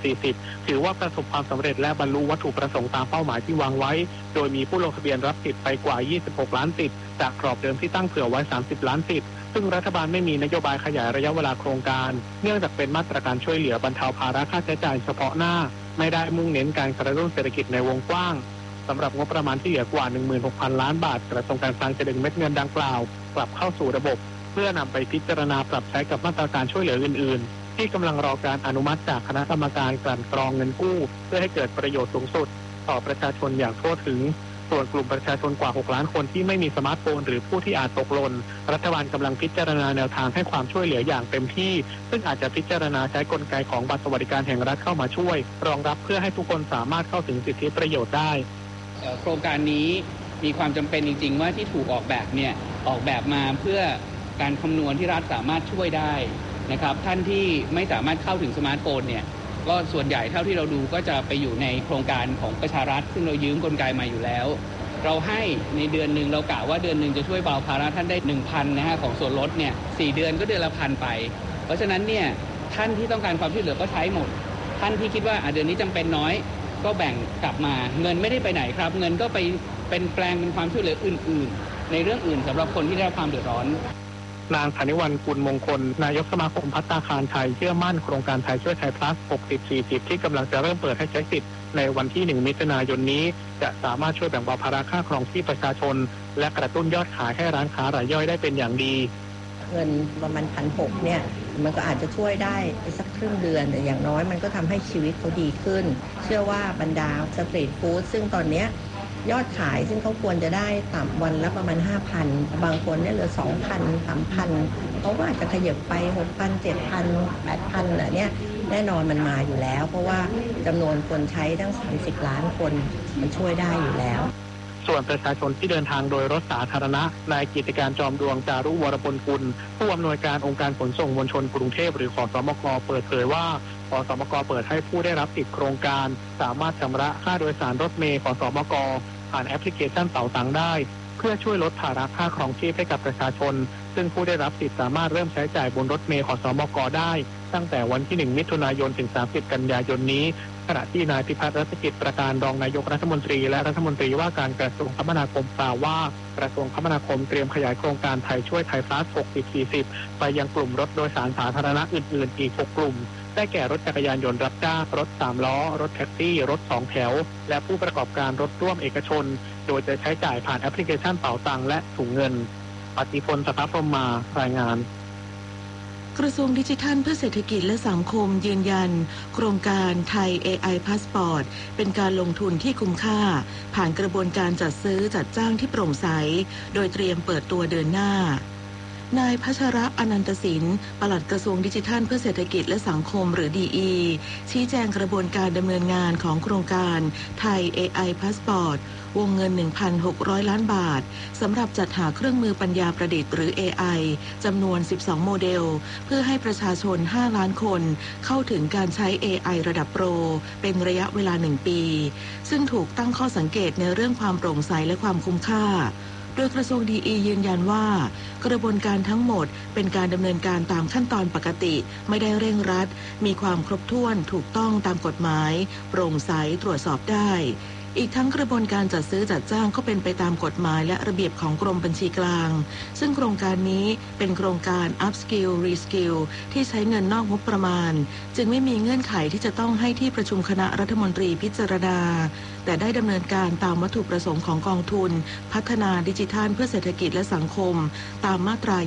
60-40ถือว่าประสบความสำเร็จและบรรลุวัตถุประสงค์ตามเป้าหมายที่วางไว้โดยมีผู้ลงทะเบียนรับสิทธิ์ไปกว่า26ล้านสิทธิ์จากกรอบเดิมที่ตั้งเผื่อไว้30ล้านสิทธิ์ซึ่งรัฐบาลไม่มีนโยบายขยายระยะเวลาโครงการเนื่องจากเป็นมาตรการช่วยเหลือบรรเทาภาระค่าใช้จ่ายเฉพาะหน้าไม่ได้มุ่งเน้นการกระตุ้นเศรษฐกิจในวงกว้างสำหรับงบประมาณที่เหลือกว่า 16,000 ล้านบาทกระทรวงการคลังจะดึงเม็ดเงินดังกล่าวกลับเข้าสู่ระบบเพื่อนำไปพิจารณาปรับใช้กับมาตรการช่วยเหลืออื่นๆที่กำลังรอการอนุมัติจากคณะกรรมการกลั่นกรองเงินกู้เพื่อให้เกิดประโยชน์สูงสุดต่อประชาชนอย่างทั่วถึงส่วนกลุ่มประชาชนกว่า6ล้านคนที่ไม่มีสมาร์ทโฟนหรือผู้ที่อาจตกหล่นรัฐบาลกำลังพิจารณาแนวทางให้ความช่วยเหลืออย่างเต็มที่ซึ่งอาจจะพิจารณาใช้กลไกของบัตรสวัสดิการแห่งรัฐเข้ามาช่วยรองรับเพื่อให้ทุกคนสามารถเข้าถึงสิทธิประโยชน์ได้โครงการนี้มีความจำเป็นจริงๆว่าที่ถูกออกแบบมาเพื่อการคำนวณที่รัฐสามารถช่วยได้นะครับท่านที่ไม่สามารถเข้าถึงสมาร์ทโฟนเนี่ยก็ส่วนใหญ่เท่าที่เราดูก็จะไปอยู่ในโครงการของประชารัฐซึ่งเรายืมกลไกมาอยู่แล้วเราให้ในเดือนหนึ่งเรากะว่าเดือนหนึ่งจะช่วยเบาภาระท่านได้ 1,000 นะฮะของส่วนลดเนี่ย4เดือนก็เดือนละ1,000ไปเพราะฉะนั้นเนี่ยท่านที่ต้องการความช่วยเหลือก็ใช้หมดท่านที่คิดว่าเดือนนี้จำเป็นน้อยก็แบ่งกลับมาเงินไม่ได้ไปไหนครับเงินก็ไปเป็นแปลงเป็นความช่วยเหลืออื่นๆในเรื่องอื่นสำหรับคนที่ได้รับความเดือดร้อนนางธนิวรรณ กุลมงคลนายกสมาคมภัตตาคารไทยเชื่อมั่นโครงการไทยช่วยไทย plus 60-40ที่กำลังจะเริ่มเปิดให้ใช้สิทธิ์ในวันที่1มิถุนายนนี้จะสามารถช่วยแบ่งเบาภาระค่าครองชีพประชาชนและกระตุ้นยอดขายให้ร้านค้ารายย่อยได้เป็นอย่างดีเงินประมาณ 1,600 เนี่ยมันก็อาจจะช่วยได้ไปสักครึ่งเดือนแต่อย่างน้อยมันก็ทำให้ชีวิตเขาดีขึ้นเชื่อว่าบรรดาสตรีทฟู้ดซึ่งตอนนี้ยอดขายซึ่งเขาควรจะได้ต่ำวันละประมาณ 5,000 บางคนเนี่ยเหลือ 2,000 3,000 เขาก็อาจจะขยับไป 6,000 7,000 8,000 เนี่ยแน่นอนมันมาอยู่แล้วเพราะว่าจำนวนคนใช้ทั้ง30ล้านคนมันช่วยได้อยู่แล้วส่วนประชาชนที่เดินทางโดยรถสาธารณะนายกิตติการจอมดวงจารุวรพลกุลผู้อำนวยการองค์การขนส่งมวลชนกรุงเทพหรือขสมกเปิดเผยว่าขสมกเปิดให้ผู้ได้รับสิทธิโครงการสามารถชำระค่าโดยสารรถเมล์ขสมกผ่านแอปพลิเคชันเป๋าตังค์ได้เพื่อช่วยลดภาระค่าครองชีพให้กับประชาชนซึ่งผู้ได้รับสิทธิ์สามารถเริ่มใช้จ่ายบนรถเมล์ขสมกได้ตั้งแต่วันที่1มิถุนายนถึง30กันยายนนี้ขณะที่นายพิพัฒน์รัชกิจประการรองนายกรัฐมนตรีและรัฐมนตรีว่าการกระทรวงคมนาคมกล่าวว่ากระทรวงคมนาคมเตรียมขยายโครงการไทยช่วยไทย plus 60-40ไปยังกลุ่มรถโดยสารสาธารณะอื่นๆอีก6กลุ่มได้แก่รถจักรยานยนต์รับจ้างรถ3ล้อรถแท็กซี่รถ2แถวและผู้ประกอบการรถร่วมเอกชนโดยจะใช้จ่ายผ่านแอปพลิเคชันเป๋าตังค์และถุงเงินปฏิพล สภาพรหมารายงานกระทรวงดิจิทัลเพื่อเศรษฐกิจและสังคมยืนยันโครงการไทย AI Passport เป็นการลงทุนที่คุ้มค่าผ่านกระบวนการจัดซื้อจัดจ้างที่โปร่งใสโดยเตรียมเปิดตัวเดือนหน้านายพัชระอนันตสินปลัดกระทรวงดิจิทัลเพื่อเศรษฐกิจและสังคมหรือ DE ชี้แจงกระบวนการดำเนินงานของโครงการไทย AI Passport วงเงิน 1,600 ล้านบาทสำหรับจัดหาเครื่องมือปัญญาประดิษฐ์หรือ AI จำนวน 12 โมเดลเพื่อให้ประชาชน 5 ล้านคนเข้าถึงการใช้ AI ระดับโปรเป็นระยะเวลา 1 ปีซึ่งถูกตั้งข้อสังเกตในเรื่องความโปร่งใสและความคุ้มค่าโดยกระทรวง DE ยืนยันว่ากระบวนการทั้งหมดเป็นการดำเนินการตามขั้นตอนปกติไม่ได้เร่งรัดมีความครบถ้วนถูกต้องตามกฎหมายโปร่งใสตรวจสอบได้อีกทั้งกระบวนการจัดซื้อจัดจ้างก็เป็นไปตามกฎหมายและระเบียบของกรมบัญชีกลางซึ่งโครงการนี้เป็นโครงการ Upskill Reskill ที่ใช้เงินนอกงบประมาณจึงไม่มีเงื่อนไขที่จะต้องให้ที่ประชุมคณะรัฐมนตรีพิจารณาแต่ได้ดำเนินการตามวัตถุประสงค์ของกองทุนพัฒนาดิจิทัลเพื่อเศรษฐกิจและสังคมตามมาตรา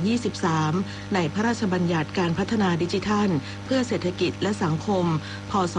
23 ในพระราชบัญญัติการพัฒนาดิจิทัลเพื่อเศรษฐกิจและสังคมพ.ศ.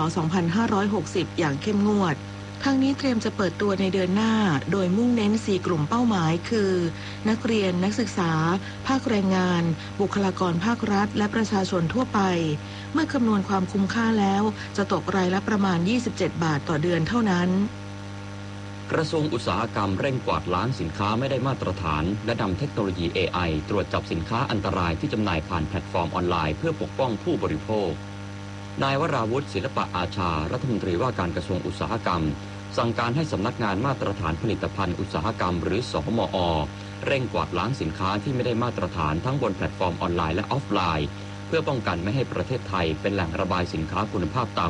2560 อย่างเข้มงวดทางนี้เตรียมจะเปิดตัวในเดือนหน้าโดยมุ่งเน้น4กลุ่มเป้าหมายคือนักเรียนนักศึกษาภาคแรงงานบุคลากรภาครัฐและประชาชนทั่วไปเมื่อคำนวณความคุ้มค่าแล้วจะตกรายละประมาณ27 บาทต่อเดือนเท่านั้นกระทรวงอุตสาหกรรมเร่งกวาดล้างสินค้าไม่ได้มาตรฐานและนำเทคโนโลยี AI ตรวจจับสินค้าอันตรายที่จำหน่ายผ่านแพลตฟอร์มออนไลน์เพื่อปกป้องผู้บริโภคนายวราวุฒิศิลปะอาชารัฐมนตรีว่าการกระทรวงอุตสาหกรรมสั่งการให้สำนักงานมาตรฐานผลิตภัณฑ์อุตสาหกรรมหรือสมอ.เร่งกวาดล้างสินค้าที่ไม่ได้มาตรฐานทั้งบนแพลตฟอร์มออนไลน์และออฟไลน์เพื่อป้องกันไม่ให้ประเทศไทยเป็นแหล่งระบายสินค้าคุณภาพต่ำ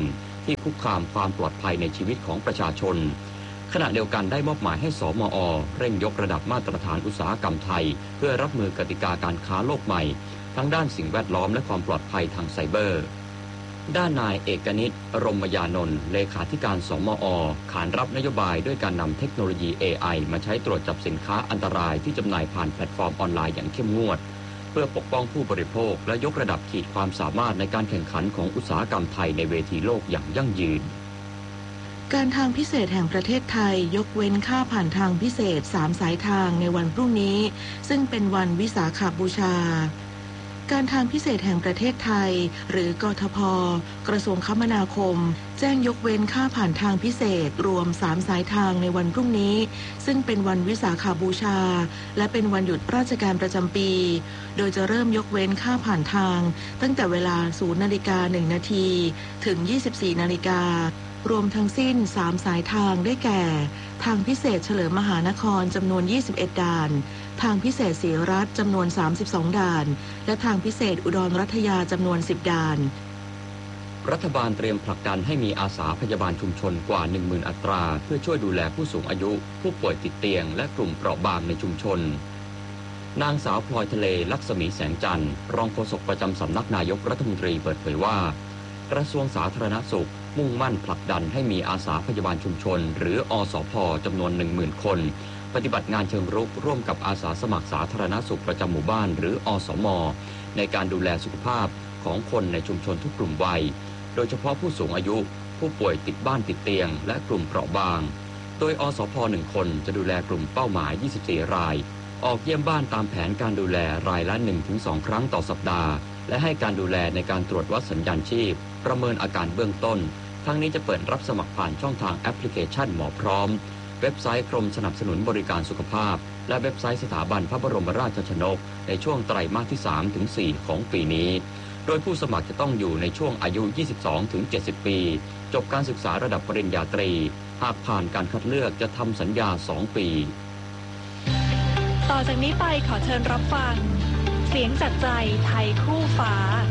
ที่คุกคามความปลอดภัยในชีวิตของประชาชนขณะเดียวกันได้มอบหมายให้สมอ.เร่งยกระดับมาตรฐานอุตสาหกรรมไทยเพื่อรับมือกติกาการค้าโลกใหม่ทั้งด้านสิ่งแวดล้อมและความปลอดภัยทางไซเบอร์ด้านนายเอกนิต รมยานนท์เลขาธิการสมอ.ขานรับนโยบายด้วยการนำเทคโนโลยี AI มาใช้ตรวจจับสินค้าอันตรายที่จำหน่ายผ่านแพลตฟอร์มออนไลน์อย่างเข้มงวดเพื่อปกป้องผู้บริโภคและยกระดับขีดความสามารถในการแข่งขันของอุตสาหกรรมไทยในเวทีโลกอย่างยั่งยืนการทางพิเศษแห่งประเทศไทยยกเว้นค่าผ่านทางพิเศษ3สายทางในวันพรุ่งนี้ซึ่งเป็นวันวิสาขบูชาการทางพิเศษแห่งประเทศไทยหรือกทพ.กระทรวงคมนาคมแจ้งยกเว้นค่าผ่านทางพิเศษรวม3สายทางในวันพรุ่งนี้ซึ่งเป็นวันวิสาขบูชาและเป็นวันหยุดราชการประจำปีโดยจะเริ่มยกเว้นค่าผ่านทางตั้งแต่เวลา 0:01 น.ถึง 24:00 น.รวมทั้งสิ้น3สายทางได้แก่ทางพิเศษเฉลิมมหานครจำนวน21ด่านทางพิเศษศรีรัตน์จำนวน32ด่านและทางพิเศษอุดรรัตยาจำนวน10ด่านรัฐบาลเตรียมผลักดันให้มีอาสาพยาบาลชุมชนกว่า 10,000 อัตราเพื่อช่วยดูแลผู้สูงอายุผู้ป่วยติดเตียงและกลุ่มเปราะบางในชุมชนนางสาวพลอยทะเลลักษมีแสงจันทร์รองโฆษกประจำสำนักนายกรัฐมนตรีเปิดเผยว่ากระทรวงสาธารณสุขมุ่งมั่นผลักดันให้มีอาสาพยาบาลชุมชนหรืออสพ.จำนวน 10,000 คนปฏิบัติงานเชิงรุกร่วมกับอาสาสมัครสาธารณสุขประจำหมู่บ้านหรืออสม.ในการดูแลสุขภาพของคนในชุมชนทุกกลุ่มวัยโดยเฉพาะผู้สูงอายุผู้ป่วยติดบ้านติดเตียงและกลุ่มเปราะบางโดยอสพ.1 คนจะดูแลกลุ่มเป้าหมาย24รายออกเยี่ยมบ้านตามแผนการดูแลรายละ 1-2 ครั้งต่อสัปดาห์และให้การดูแลในการตรวจวัดสัญญาณชีพประเมินอาการเบื้องต้นทั้งนี้จะเปิดรับสมัครผ่านช่องทางแอปพลิเคชันหมอพร้อมเว็บไซต์กรมสนับสนุนบริการสุขภาพและเว็บไซต์สถาบันพระบรมราชชนกในช่วงไตรมาสที่ 3-4 ของปีนี้โดยผู้สมัครจะต้องอยู่ในช่วงอายุ 22-70 ปีจบการศึกษาระดับปริญญาตรีหากผ่านการคัดเลือกจะทำสัญญา2 ปีต่อจากนี้ไปขอเชิญรับฟังเสียงจากใจไทยคู่ฟ้า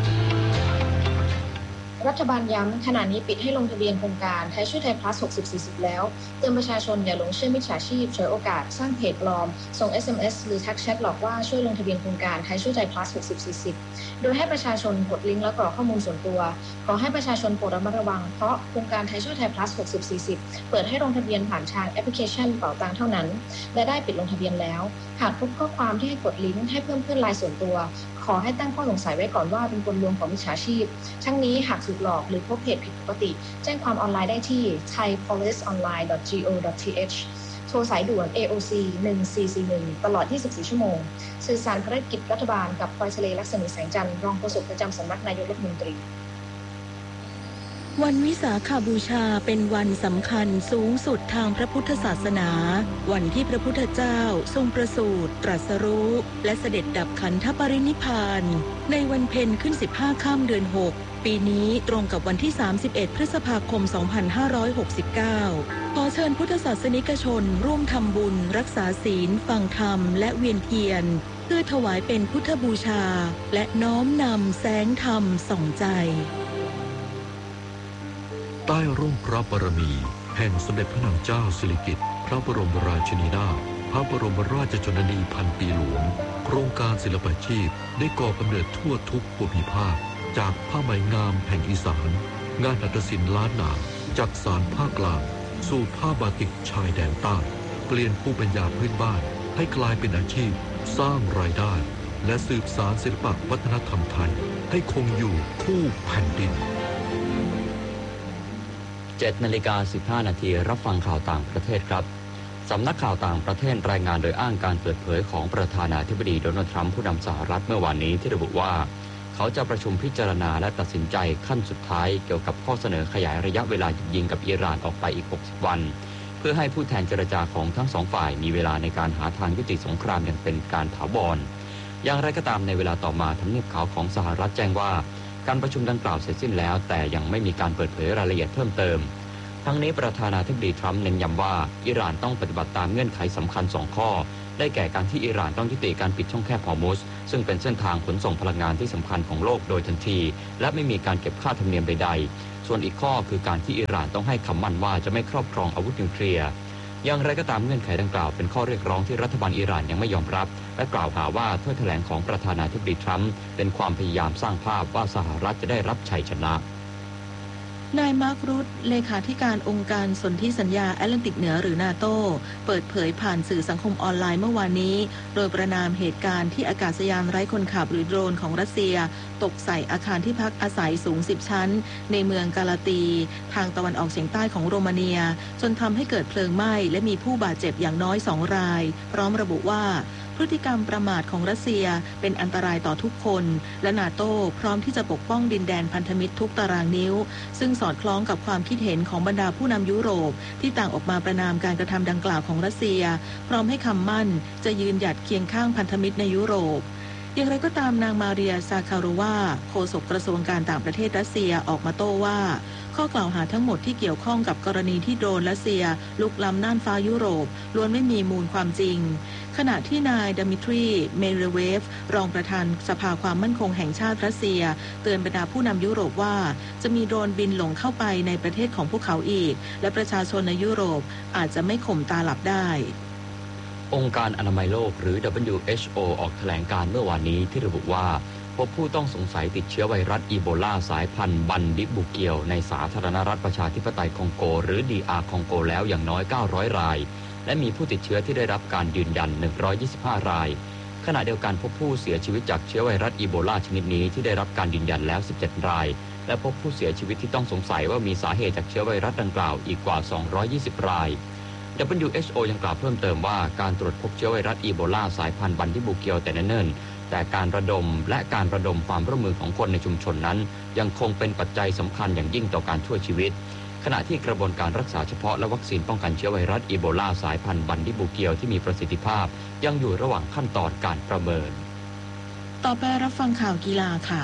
รัฐบาลย้ำขณะนี้ปิดให้ลงทะเบียนโครงการไทยช่วยไทย plus 60-40 แล้วเตือนประชาชนอย่าหลงเชื่อมิจฉาชีพฉวยโอกาสสร้างเพจปลอมส่ง SMS หรือทักแชทหลอกว่าช่วยลงทะเบียนโครงการไทยช่วยไทย plus 60-40 โดยให้ประชาชนกดลิงก์และกรอกข้อมูลส่วนตัวขอให้ประชาชนโปรดระมัดระวังเพราะโครงการไทยช่วยไทย plus 60-40 เปิดให้ลงทะเบียนผ่านทางแอปพลิเคชันเป๋าตังเท่านั้นและได้ปิดลงทะเบียนแล้วหากพบข้อความที่ให้กดลิงก์ให้เพิ่มเพื่อนไลน์ส่วนตัวขอให้ตั้งข้อสงสัยไว้ก่อนว่าเป็นกลลวงของมิจฉาชีพทั้งนี้หากถูกหลอกหรือพบเพจผิดปกติแจ้งความออนไลน์ได้ที่ thaipoliceonline.go.th โทรสายด่วน AOC 1441ตลอด24ชั่วโมงสื่อสารภารกิจรัฐบาลกับพลอยทะเลลักษมีแสงจันทร์รองโฆษกประจำสำนักนายกรัฐมนตรีวันวิสาขบูชาเป็นวันสำคัญสูงสุดทางพระพุทธศาสนาวันที่พระพุทธเจ้าทรงประสูติตรัสรู้และเสด็จดับขันธปรินิพพานในวันเพ็ญขึ้น15ค่ำเดือน6ปีนี้ตรงกับวันที่31พฤษภาคม2569ขอเชิญพุทธศาสนิกชนร่วมทำบุญรักษาศีลฟังธรรมและเวียนเทียนเพื่อถวายเป็นพุทธบูชาและน้อมนำแสงธรรมส่องใจใต้ร่มพระบารมีแห่งสมเด็จพระนางเจ้าสิริกิติ์พระบรมราชินีนาถพระบรมราชชนนีพันปีหลวงโครงการศิลปาชีพได้ก่อกำเนิดทั่วทุกภูมิภาคจากผ้าไหมงามแห่งอีสานงานหัตถศิลป์ล้านนาจากสานภาคกลางสู่ผ้าบาติกชายแดนใต้เปลี่ยนภูมิปัญญาพื้นบ้านให้กลายเป็นอาชีพสร้างรายได้และสืบสานศิลปวัฒนธรรมไทยให้คงอยู่คู่แผ่นดิน 7:15 น.รับฟังข่าวต่างประเทศครับสำนักข่าวต่างประเทศรายงานโดยอ้างการเปิดเผยของประธานาธิบดีโดนัลด์ทรัมป์ผู้นำสหรัฐเมื่อวานนี้ที่ระบุว่าเขาจะประชุมพิจารณาและตัดสินใจขั้นสุดท้ายเกี่ยวกับข้อเสนอขยายระยะเวลาหยุดยิงกับอิหร่านออกไปอีก60วันเพื่อให้ผู้แทนเจรจาของทั้งสองฝ่ายมีเวลาในการหาทางยุติสงครามอย่างเป็นการถาวรอย่างไรก็ตามในเวลาต่อมาทำเนียบขาวของสหรัฐแจ้งว่าการประชุมดังกล่าวเสร็จสิ้นแล้วแต่ยังไม่มีการเปิดเผยรายละเอียดเพิ่มเติมทั้งนี้ประธานาธิบดีทรัมป์เน้นย้ำว่าอิหร่านต้องปฏิบัติตามเงื่อนไขสำคัญ2ข้อได้แก่การที่อิหร่านต้องยุติการปิดช่องแคบฮอร์มุซซึ่งเป็นเส้นทางขนส่งพลังงานที่สำคัญของโลกโดยทันทีและไม่มีการเก็บค่าธรรมเนียมใดๆส่วนอีกข้อคือการที่อิหร่านต้องให้คำมั่นว่าจะไม่ครอบครองอาวุธนิวเคลียร์อย่างไรก็ตามเงื่อนไขดังกล่าวเป็นข้อเรียกร้องที่รัฐบาลอิหร่านยังไม่ยอมรับและกล่าวหาว่าถ้อยแถลงของประธานาธิบดีทรัมป์เป็นความพยายามสร้างภาพว่าสหรัฐจะได้รับชัยชนะนายมาร์ครุตเลขาธิการองค์การสนธิสัญญาแอตแลนติกเหนือหรือนาโต้เปิดเผยผ่านสื่อสังคมออนไลน์เมื่อวานนี้โดยประนามเหตุการณ์ที่อากาศยานไร้คนขับหรือโดรนของรัสเซียตกใส่อาคารที่พักอาศัยสูง10ชั้นในเมืองกาลาตีทางตะวันออกเฉียงใต้ของโรมาเนียจนทำให้เกิดเพลิงไหม้และมีผู้บาดเจ็บอย่างน้อย2 รายพร้อมระบุว่าพฤติกรรมประมาทของรัสเซียเป็นอันตรายต่อทุกคนและนาโต้พร้อมที่จะปกป้องดินแดนพันธมิตรทุกตารางนิ้วซึ่งสอดคล้องกับความคิดเห็นของบรรดาผู้นำยุโรปที่ต่างออกมาประณามการกระทำดังกล่าวของรัสเซียพร้อมให้คำมั่นจะยืนหยัดเคียงข้างพันธมิตรในยุโรปอย่างไรก็ตามนางมาเรียซาคาโรวาโฆษกกระทรวงการต่างประเทศรัสเซียออกมาโต้ว่าข้อกล่าวหาทั้งหมดที่เกี่ยวข้องกับกรณีที่โดรนรัสเซียลุกล้ำน่านฟ้ายุโรปล้วนไม่มีมูลความจริงขณะที่นายดมิทรีเมเรเวฟรองประธานสภาความมั่นคงแห่งชาติรัสเซียเตือนบรรดาผู้นำยุโรปว่าจะมีโดรนบินหลงเข้าไปในประเทศของพวกเขาอีกและประชาชนในยุโรปอาจจะไม่ข่มตาหลับได้องค์การอนามัยโลกหรือ WHO ออกแถลงการเมื่อวานนี้ที่ระบุว่าพบผู้ต้องสงสัยติดเชื้อไวรัสอีโบลาสายพันธุ์บันดิบุเกียวในสาธารณรัฐประชาธิปไตยคองโกหรือ DR คองโกแล้วอย่างน้อย900 รายและมีผู้ติดเชื้อที่ได้รับการยืนยัน125 รายขณะเดียวกันพบผู้เสียชีวิตจากเชื้อไวรัสอีโบลาชนิดนี้ที่ได้รับการยืนยันแล้ว17 รายและพบผู้เสียชีวิตที่ต้องสงสัยว่ามีสาเหตุจากเชื้อไวรัสดังกล่าวอีกกว่า220 รายWHO ยังกล่าวเพิ่มเติมว่าการตรวจพบเชื้อไวรัสอีโบลาสายพันธุ์บันดิบุเกียวแต่เนิ่นๆแต่การระดมความร่วมมือของคนในชุมชนนั้นยังคงเป็นปัจจัยสำคัญอย่างยิ่งต่อการช่วยชีวิตขณะที่กระบวนการรักษาเฉพาะและวัคซีนป้องกันเชื้อไวรัสอีโบลาสายพันธุ์บันดิบุเกียวที่มีประสิทธิภาพยังอยู่ระหว่างขั้นตอนการประเมินต่อไปรับฟังข่าวกีฬาค่ะ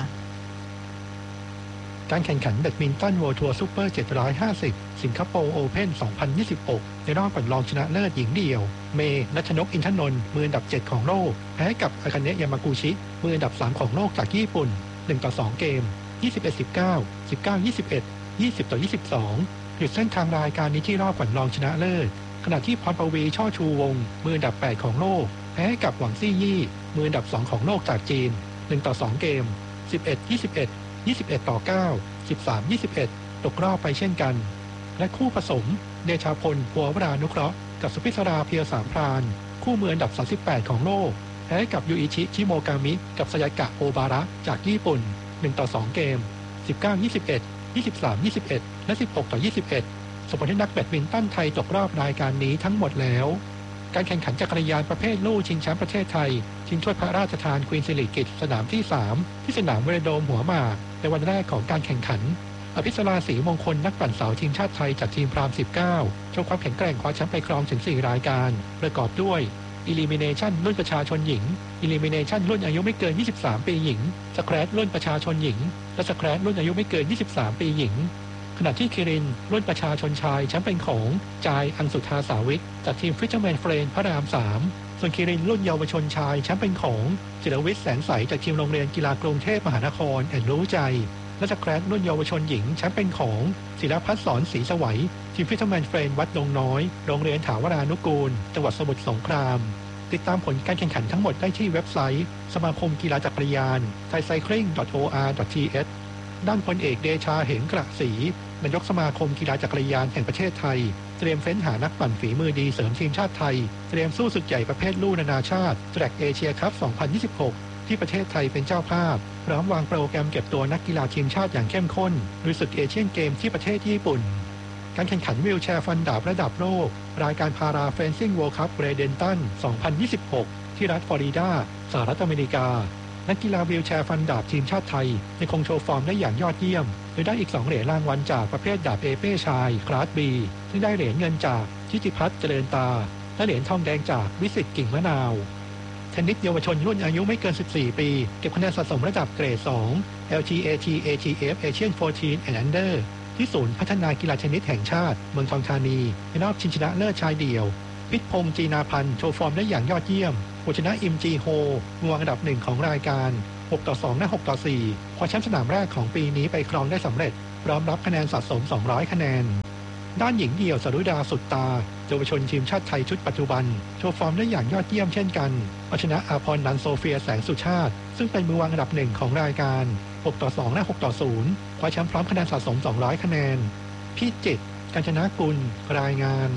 การแข่งขันแบดมินตัน World Tour Super 750 สิงคโปร์โอเพ่น 2026 ในรอบก่อนรองชนะเลิศหญิงเดี่ยวเมย์ณัชนกอินทนนท์มืออันดับ 7 ของโลกแพ้กับอาคาเนะยามากุชิมืออันดับ 3 ของโลกจากญี่ปุ่น 1-2 เกม 21-19 19-21 20-22 หยุดเส้นทางรายการนี้ที่รอบก่อนรองชนะเลิศขณะที่พรปวีช่อชูวงมืออันดับ 8 ของโลกแพ้กับหวังซี่ยี่มืออันดับ 2 ของโลกจากจีน 1-2 เกม 11-21 21-9 13-21 ตกรอบไปเช่นกันและคู่ผสมเดชาพลพัววรานุเคราะห์กับสุพิศราเพียวสามพรานคู่มืออันดับ 38 ของโลกแพ้กับยูอิชิชิโมกามิกับสยากะโอบาระจากญี่ปุ่น 1-2 เกม 19-21 23-21 และ 16-21 ส่งผลให้นักแบดมินตันไทยตกรอบรายการนี้ทั้งหมดแล้วการแข่งขันจักรยานประเภทลู่ชิงแชมป์ประเทศไทยชิงถ้วยพระราชทานควีนสิริกิติ์สนามที่ 3 ที่สนามเวโรโดมหัวหมากในวันแรกของการแข่งขันอภิสราศรีมงคลนักปั่นสาวทีมชาติไทยจากทีมพราม 19 โชว์ความแข็งแกร่งคว้าแชมป์ไปครองถึง 4 รายการประกอบด้วย Elimination รุ่นประชาชนหญิง Elimination รุ่นอายุไม่เกิน 23 ปีหญิงสแครชรุ่นประชาชนหญิงและสแครชรุ่นอายุไม่เกิน 23 ปีหญิงขณะที่คิรินรุ่นประชาชนชายแชมป์เป็นของจายอังสุธาสาวิกจากทีมฟิชเชอร์แมนเฟรนพระราม 3 ส่วนคิรินรุ่นเยาวชนชายแชมป์เป็นของจิรวิทย์แสงใสจากทีมโรงเรียนกีฬากรุงเทพมหานครแอนรู้ใจและสแครชรุ่นเยาวชนหญิงแชมป์เป็นของศิรพัฒน์สอนศรีสวัยทีมฟิชเชอร์แมนเฟรนวัดดงน้อยโรงเรียนถาวรานุกูลจังหวัดสมุทรสงครามติดตามผลการแข่งขันทั้งหมดได้ที่เว็บไซต์สมาคมกีฬาจักรยาน thaicycling.or.th ด้านพลเอกเดชาเหงกระศรีนายกสมาคมกีฬาจักรยานแห่งประเทศไทยเตรียมเฟ้นหานักปั่นฝีมือดีเสริมทีมชาติไทยเตรียมสู้ศึกใหญ่ประเภทลู่นานาชาติแทร็กเอเชียคัพ 2026 ที่ประเทศไทยเป็นเจ้าภาพพร้อมวางโปรแกรมเก็บตัวนักกีฬาทีมชาติอย่างเข้มข้นโดยศึกเอเชียนเกมที่ประเทศญี่ปุ่นการแข่งขันวีลแชร์ฟันดาบระดับโลกรายการพาราเฟนซิ่งเวิลด์คัพเบรเดนตัน 2026 ที่รัฐฟลอริดาสหรัฐอเมริกานักกีฬาวีลแชร์ฟันดาบทีมชาติไทยยังคงโชว์ฟอร์มได้อย่างยอดเยี่ยมโดยได้อีก2เหรียญรางวัลจากประเภทดาบเอเป้ชายคลาส B ซึ่งได้เหรียญเงินจากชิติพัฒน์เจริญตาและเหรียญทองแดงจากวิสิตกิ่งมะนาวเทนนิสเยาวชนรุ่นอายุไม่เกิน 14 ปีเก็บคะแนนสะสมระดับเกรด 2 LGAT ATF Asian 14 and Under ที่ศูนย์พัฒนากีฬาเทนนิสแห่งชาติเมืองทองธานีในรอบชิงชนะเลิศชายเดี่ยวพิษพงษ์จีนาพันธ์โชว์ฟอร์มได้อย่างยอดเยี่ยมชนะอิมจีโฮมือวางอันดับ 1 ของรายการ 6-2 และ 6-4 คว้าแชมป์สนามแรกของปีนี้ไปครองได้สำเร็จพร้อมรับคะแนนสะสม200คะแนนด้านหญิงเดี่ยวสรุดาสุดตาเยาวชนทีมชาติไทยชุดปัจจุบันโชว์ฟอร์มได้อย่างยอดเยี่ยมเช่นกันเอาชนะอาภรณ์นันโซเฟียแสงสุชาติซึ่งเป็นมือวางอันดับ1ของรายการ6-2 และ 6-0 คว้าแชมป์พร้อมคะแนนสะสม200คะแนนพี่จิตร กัญจนากุลรายงาน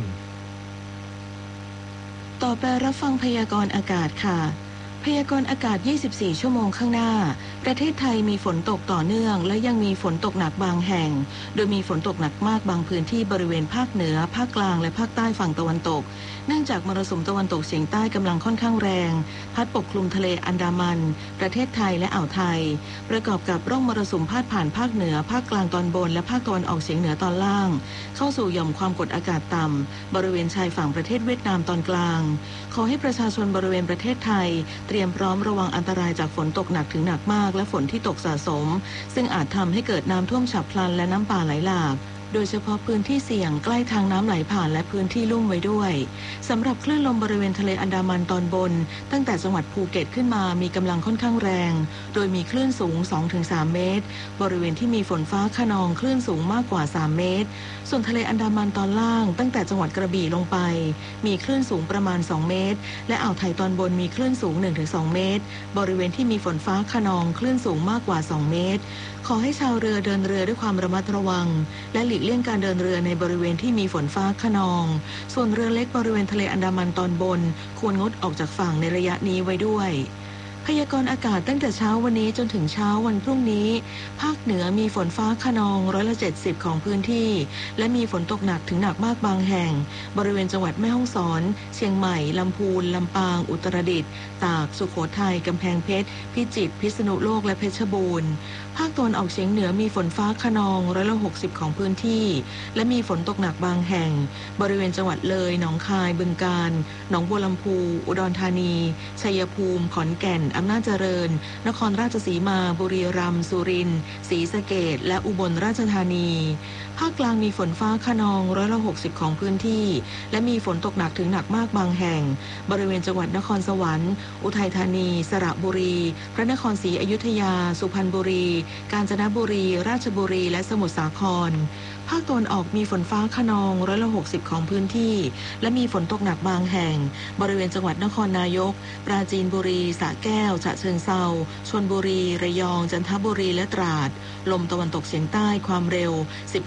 ต่อไปรับฟังพยากรณ์อากาศค่ะพยากรณ์อากาศ24ชั่วโมงข้างหน้าประเทศไทยมีฝนตกต่อเนื่องและยังมีฝนตกหนักบางแห่งโดยมีฝนตกหนักมากบางพื้นที่บริเวณภาคเหนือภาคกลางและภาคใต้ฝั่งตะวันตกเนื่องจากมรสุมตะวันตกเฉียงใต้กำลังค่อนข้างแรงพัดปกคลุมทะเลอันดามันประเทศไทยและอ่าวไทยประกอบกับร่องมรสุมพาดผ่านภาคเหนือภาคกลางตอนบนและภาคตะวันออกเฉียงเหนือตอนล่างเข้าสู่หย่อมความกดอากาศต่ำบริเวณชายฝั่งประเทศเวียดนามตอนกลางขอให้ประชาชนบริเวณประเทศไทยเตรียมพร้อมระวังอันตรายจากฝนตกหนักถึงหนักมากและฝนที่ตกสะสมซึ่งอาจทำให้เกิดน้ำท่วมฉับพลันและน้ำป่าไหลหลากโดยเฉพาะพื้นที่เสี่ยงใกล้ทางน้ำไหลผ่านและพื้นที่ลุ่มไว้ด้วยสำหรับคลื่นลมบริเวณทะเลอันดามันตอนบนตั้งแต่จังหวัดภูเก็ตขึ้นมามีกำลังค่อนข้างแรงโดยมีคลื่นสูง 2-3 เมตรบริเวณที่มีฝนฟ้าคะนองคลื่นสูงมากกว่า3เมตรส่วนทะเลอันดามันตอนล่างตั้งแต่จังหวัดกระบี่ลงไปมีคลื่นสูงประมาณ2เมตรและอ่าวไทยตอนบนมีคลื่นสูง 1-2 เมตรบริเวณที่มีฝนฟ้าคะนองคลื่นสูงมากกว่า2เมตรขอให้ชาวเรือเดินเรือด้วยความระมัดระวังและหลีกเลี่ยงการเดินเรือในบริเวณที่มีฝนฟ้าคะนองส่วนเรือเล็กบริเวณทะเลอันดามันตอนบนควรงดออกจากฝั่งในระยะนี้ไว้ด้วยพยากรณ์อากาศตั้งแต่เช้าวันนี้จนถึงเช้าวันพรุ่งนี้ภาคเหนือมีฝนฟ้าคะนอง70%ของพื้นที่และมีฝนตกหนักถึงหนักมากบางแห่งบริเวณจังหวัดแม่ฮ่องสอนเชียงใหม่ลำพูนลำปางอุตรดิตถ์ตากสุโขทัยกำแพงเพชรพิจิตรพิษณุโลกและเพชรบูรณ์ภาคตะวันออกเฉียงเหนือมีฝนฟ้าคะนอง60%ของพื้นที่และมีฝนตกหนักบางแห่งบริเวณจังหวัดเลยหนองคายบึงกาฬหนองบัวลำพูอุดรธานีชัยภูมิขอนแก่นอำนาจเจริญนครราชสีมาบุรีรัมย์สุรินทร์ศรีสะเกษและอุบลราชธานีภาคกลางมีฝนฟ้าคะนอง60%ของพื้นที่และมีฝนตกหนักถึงหนักมากบางแห่งบริเวณจังหวัดนครสวรรค์อุทัยธานีสระบุรีพระนครศรีอยุธยาสุพรรณบุรีกาญจนบุรีราชบุรีและสมุทรสาครภาคตะวันออกมีฝนฟ้าคะนอง60%ของพื้นที่และมีฝนตกหนักบางแห่งบริเวณจังหวัดนครนายกปราจีนบุรีสระแก้วฉะเชิงเทราชลบุรีระยองจันทบุรีและตราดลมตะวันตกเฉียงใต้ความเร็ว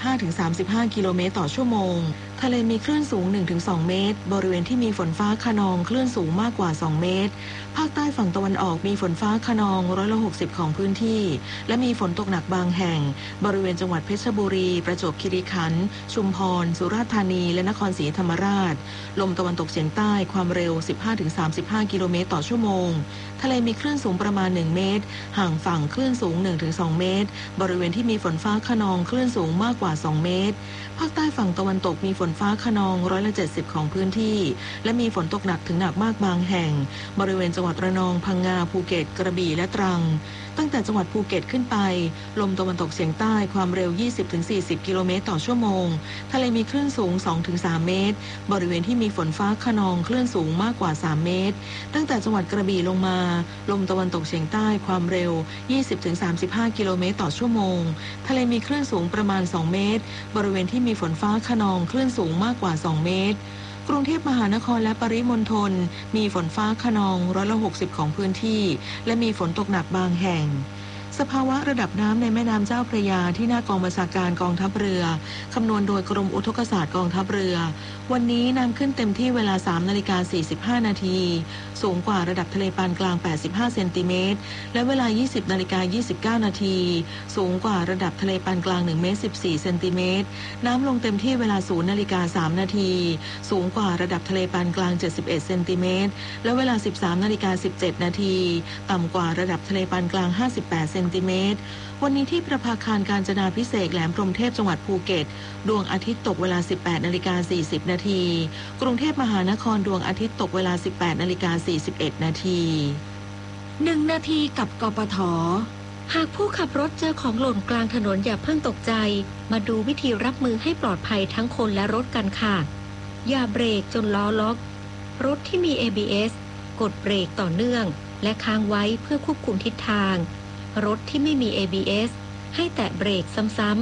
15-35 กิโลเมตรต่อชั่วโมงทะเลมีคลื่นสูง 1-2 เมตรบริเวณที่มีฝนฟ้าคะนองคลื่นสูงมากกว่า2เมตรภาคใต้ฝั่งตะวันออกมีฝนฟ้าคะนอง60%ของพื้นที่และมีฝนตกหนักบางแห่งบริเวณจังหวัดเพชรบุรีประจวบคีรีขันธ์ชุมพรสุราษฎร์ธานีและนครศรีธรรมราชลมตะวันตกเฉียงใต้ความเร็ว 15-35 กิโลเมตรต่อชั่วโมงทะเลมีคลื่นสูงประมาณ1เมตรห่างฝั่งคลื่นสูง 1-2 เมตรบริเวณที่มีฝนฟ้าคะนองคลื่นสูงมากกว่า2เมตรภาคใต้ฝั่งตะวันตกมีฝนฟ้าคะนอง70%ของพื้นที่และมีฝนตกหนักถึงหนักมากบางแห่งบริเวณจังหวัดระนองพังงาภูเก็ตกระบี่และตรังตั้งแต่จังหวัดภูเก็ตขึ้นไปลมตะวันตกเฉียงใต้ความเร็ว 20-40 กิโลเมตรต่อชั่วโมงทะเลมีคลื่นสูง 2-3 เมตรบริเวณที่มีฝนฟ้าคะนองคลื่นสูงมากกว่า3เมตรตั้งแต่จังหวัดกระบี่ลงมาลมตะวันตกเฉียงใต้ความเร็ว 20-35 กิโลเมตรต่อชั่วโมงทะเลมีคลื่นสูงประมาณ2เมตรบริเวณที่มีฝนฟ้าคะนองคลื่นสูงมากกว่า2เมตรกรุงเทพมหานครและปริมณฑลมีฝนฟ้าคะนอง60%ของพื้นที่และมีฝนตกหนักบางแห่งสภาวะระดับน้ำในแม่น้ำเจ้าพระยาที่หน้ากองบัญชาการกองทัพเรือคำนวณโดยกรมอุทกศาสตร์กองทัพเรือวันนี้น้ำขึ้นเต็มที่เวลา 3:45 นาทีสูงกว่าระดับทะเลปานกลาง85เซนติเมตรและเวลา 20:29 นาทีสูงกว่าระดับทะเลปานกลาง1เมตร14เซนติเมตรน้ำลงเต็มที่เวลา 0:03 นาทีสูงกว่าระดับทะเลปานกลาง71เซนติเมตรและเวลา 13:17 นาทีต่ำกว่าระดับทะเลปานกลาง58เซนติเมตรวันนี้ที่ประภาคารกาญจนาภิเษกแหลมพรหมเทพจังหวัดภูเก็ตดวงอาทิตย์ตกเวลา 18:40 นาทีกรุงเทพมหานครดวงอาทิตย์ตกเวลา 18:41 นาที 1 นาทีกับกปท.หากผู้ขับรถเจอของหล่นกลางถนนอย่าเพิ่งตกใจมาดูวิธีรับมือให้ปลอดภัยทั้งคนและรถกันค่ะอย่าเบรกจนล้อล็อกรถที่มี ABS กดเบรกต่อเนื่องและค้างไว้เพื่อควบคุมทิศทางรถที่ไม่มี ABS ให้แตะเบรกซ้ำๆเพื่อ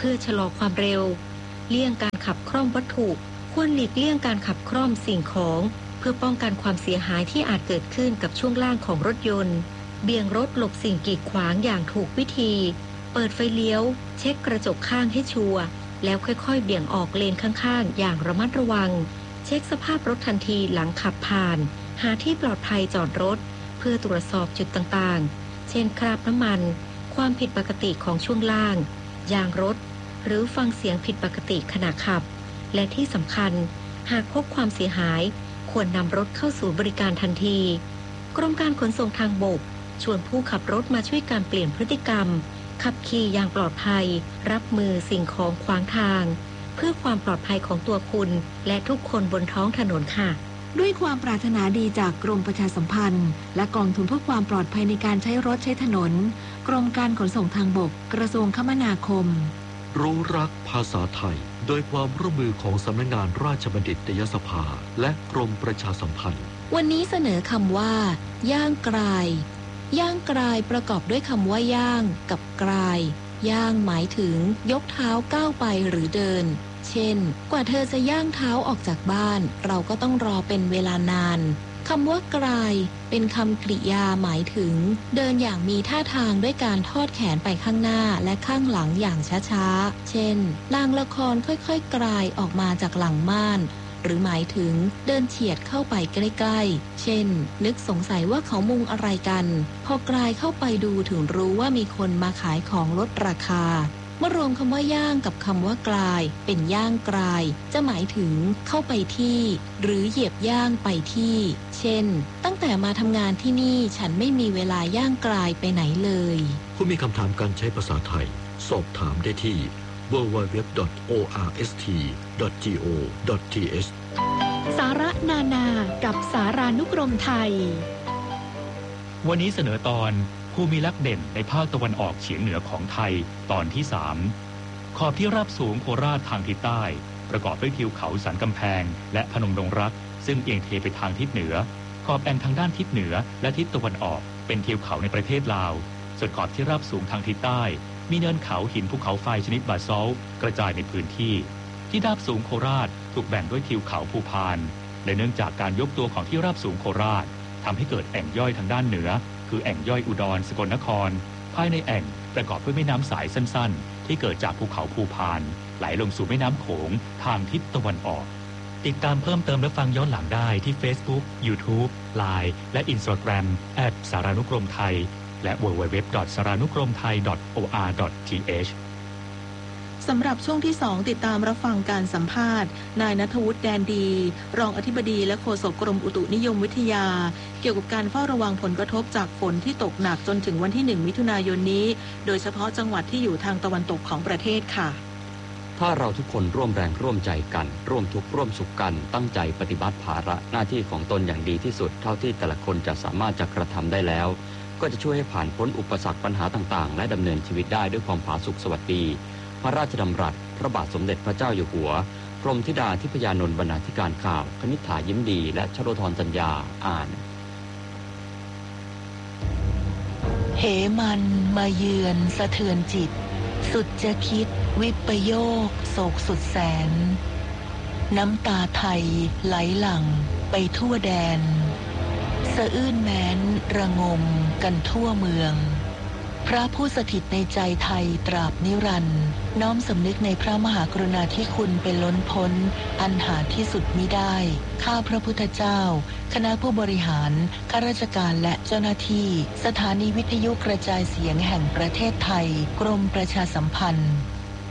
พื่อชะลอความเร็วเลี่ยงการขับคล่อมวัตถุควรหลีกเลี่ยงการขับคล่อมสิ่งของเพื่อป้องกันความเสียหายที่อาจเกิดขึ้นกับช่วงล่างของรถยนต์เบี่ยงรถหลบสิ่งกีดขวางอย่างถูกวิธีเปิดไฟเลี้ยวเช็คกระจกข้างให้ชัวร์แล้วค่อยๆเบี่ยงออกเลนข้างๆอย่างระมัดระวังเช็คสภาพรถทันทีหลังขับผ่านหาที่ปลอดภัยจอดรถเพื่อตรวจสอบจุดต่างๆเช่นคราบน้ำมันความผิดปกติของช่วงล่างยางรถหรือฟังเสียงผิดปกติขณะขับและที่สำคัญหากพบความเสียหายควรนำรถเข้าสู่บริการทันทีกรมการขนส่งทางบกชวนผู้ขับรถมาช่วยการเปลี่ยนพฤติกรรมขับขี่อย่างปลอดภัยรับมือสิ่งของขวางทางเพื่อความปลอดภัยของตัวคุณและทุกคนบนท้องถนนค่ะด้วยความปรารถนาดีจากกรมประชาสัมพันธ์และกองทุนเพื่อความปลอดภัยในการใช้รถใช้ถนนกรมการขนส่งทางบกกระทรวงคมนาคมรู้รักภาษาไทยโดยความร่วมมือของสำนักงานราชบัณฑิตยสภาและกรมประชาสัมพันธ์วันนี้เสนอคำว่าย่างกรายย่างกรายประกอบด้วยคำว่าย่างกับกรายย่างหมายถึงยกเท้าก้าวไปหรือเดินเช่นกว่าเธอจะย่างเท้าออกจากบ้านเราก็ต้องรอเป็นเวลานานคำว่ากรายเป็นคำกริยาหมายถึงเดินอย่างมีท่าทางด้วยการทอดแขนไปข้างหน้าและข้างหลังอย่างช้าๆเช่นนางละครค่อยๆกรายออกมาจากหลังม่านหรือหมายถึงเดินเฉียดเข้าไปใกล้ๆเช่นนึกสงสัยว่าเขามุงอะไรกันพอกรายเข้าไปดูถึงรู้ว่ามีคนมาขายของลดราคาเมื่อรวมคำว่าย่างกับคำว่ากรายเป็นย่างกรายจะหมายถึงเข้าไปที่หรือเหยียบย่างไปที่เช่นตั้งแต่มาทำงานที่นี่ฉันไม่มีเวลาย่างกรายไปไหนเลยผู้มีคำถามการใช้ภาษาไทยสอบถามได้ที่ www.orst.go.th สาระนานากับสารานุกรมไทยวันนี้เสนอตอนภูมิลักษณ์เด่นในภาคตะวันออกเฉียงเหนือของไทยตอนที่3ขอบที่ราบสูงโคราชทางทิศใต้ประกอบด้วยทิวเขาสันกำแพงและพนมดงรักซึ่งเอียงเทไปทางทิศเหนือขอบแอ่งทางด้านทิศเหนือและทิศตะวันออกเป็นทิวเขาในประเทศลาวส่วนขอบที่ราบสูงทางทิศใต้มีเนินเขาหินภูเขาไฟชนิดบาซอลต์กระจายในพื้นที่ที่ราบสูงโคราชถูกแบ่งด้วยทิวเขาภูพานและเนื่องจากการยกตัวของที่ราบสูงโคราชทำให้เกิดแอ่งย่อยทางด้านเหนือคือแอ่งย่อยอุดรสกลนครภายในแอ่งประกอบด้วยแม่น้ำสายสั้นๆที่เกิดจากภูเขาภูพานไหลลงสู่แม่น้ำโขงทางทิศตะวันออกติดตามเพิ่มเติมและฟังย้อนหลังได้ที่ Facebook, YouTube, Line และ Instagram @สารานุกรมไทยและ www.saranukromthai.or.th สำหรับช่วงที่2ติดตามรับฟังการสัมภาษณ์นายณัฐวุฒิแดนดีรองอธิบดีและโฆษกกรมอุตุนิยมวิทยาเกี่ยวกับการเฝ้าระวังผลกระทบจากฝนที่ตกหนักจนถึงวันที่1มิถุนายนนี้โดยเฉพาะจังหวัดที่อยู่ทางตะวันตกของประเทศค่ะถ้าเราทุกคนร่วมแรงร่วมใจกันร่วมทุกข์ร่วมสุขกันตั้งใจปฏิบัติภาระหน้าที่ของตนอย่างดีที่สุดเท่าที่แต่ละคนจะสามารถจะกระทำได้แล้วก็จะช่วยให้ผ่านพ้นอุปสรรคปัญหาต่างๆและดำเนินชีวิตได้ด้วยความผาสุกสวัสดีพระราชดำรัสพระบาทสมเด็จพระเจ้าอยู่หัวกรมธิดาธิพยานนท์บรรณาธิการข่าวคณิษฐายิ้มดีและชโลธรจัญญาอ่านเหมันมาเยือนสะเทือนจิตสุดจะคิดวิปโยคโศกสุดแสนน้ำตาไทยไหลหลั่งไปทั่วแดนสะอื้นแม้นระงมกันทั่วเมืองพระผู้สถิตในใจไทยตราบนิรันดร์น้อมสำนึกในพระมหากรุณาธิคุณเป็นล้นพ้นอันหาที่สุดมิได้ข้าพระพุทธเจ้าคณะผู้บริหารข้าราชการและเจ้าหน้าที่สถานีวิทยุกระจายเสียงแห่งประเทศไทยกรมประชาสัมพันธ์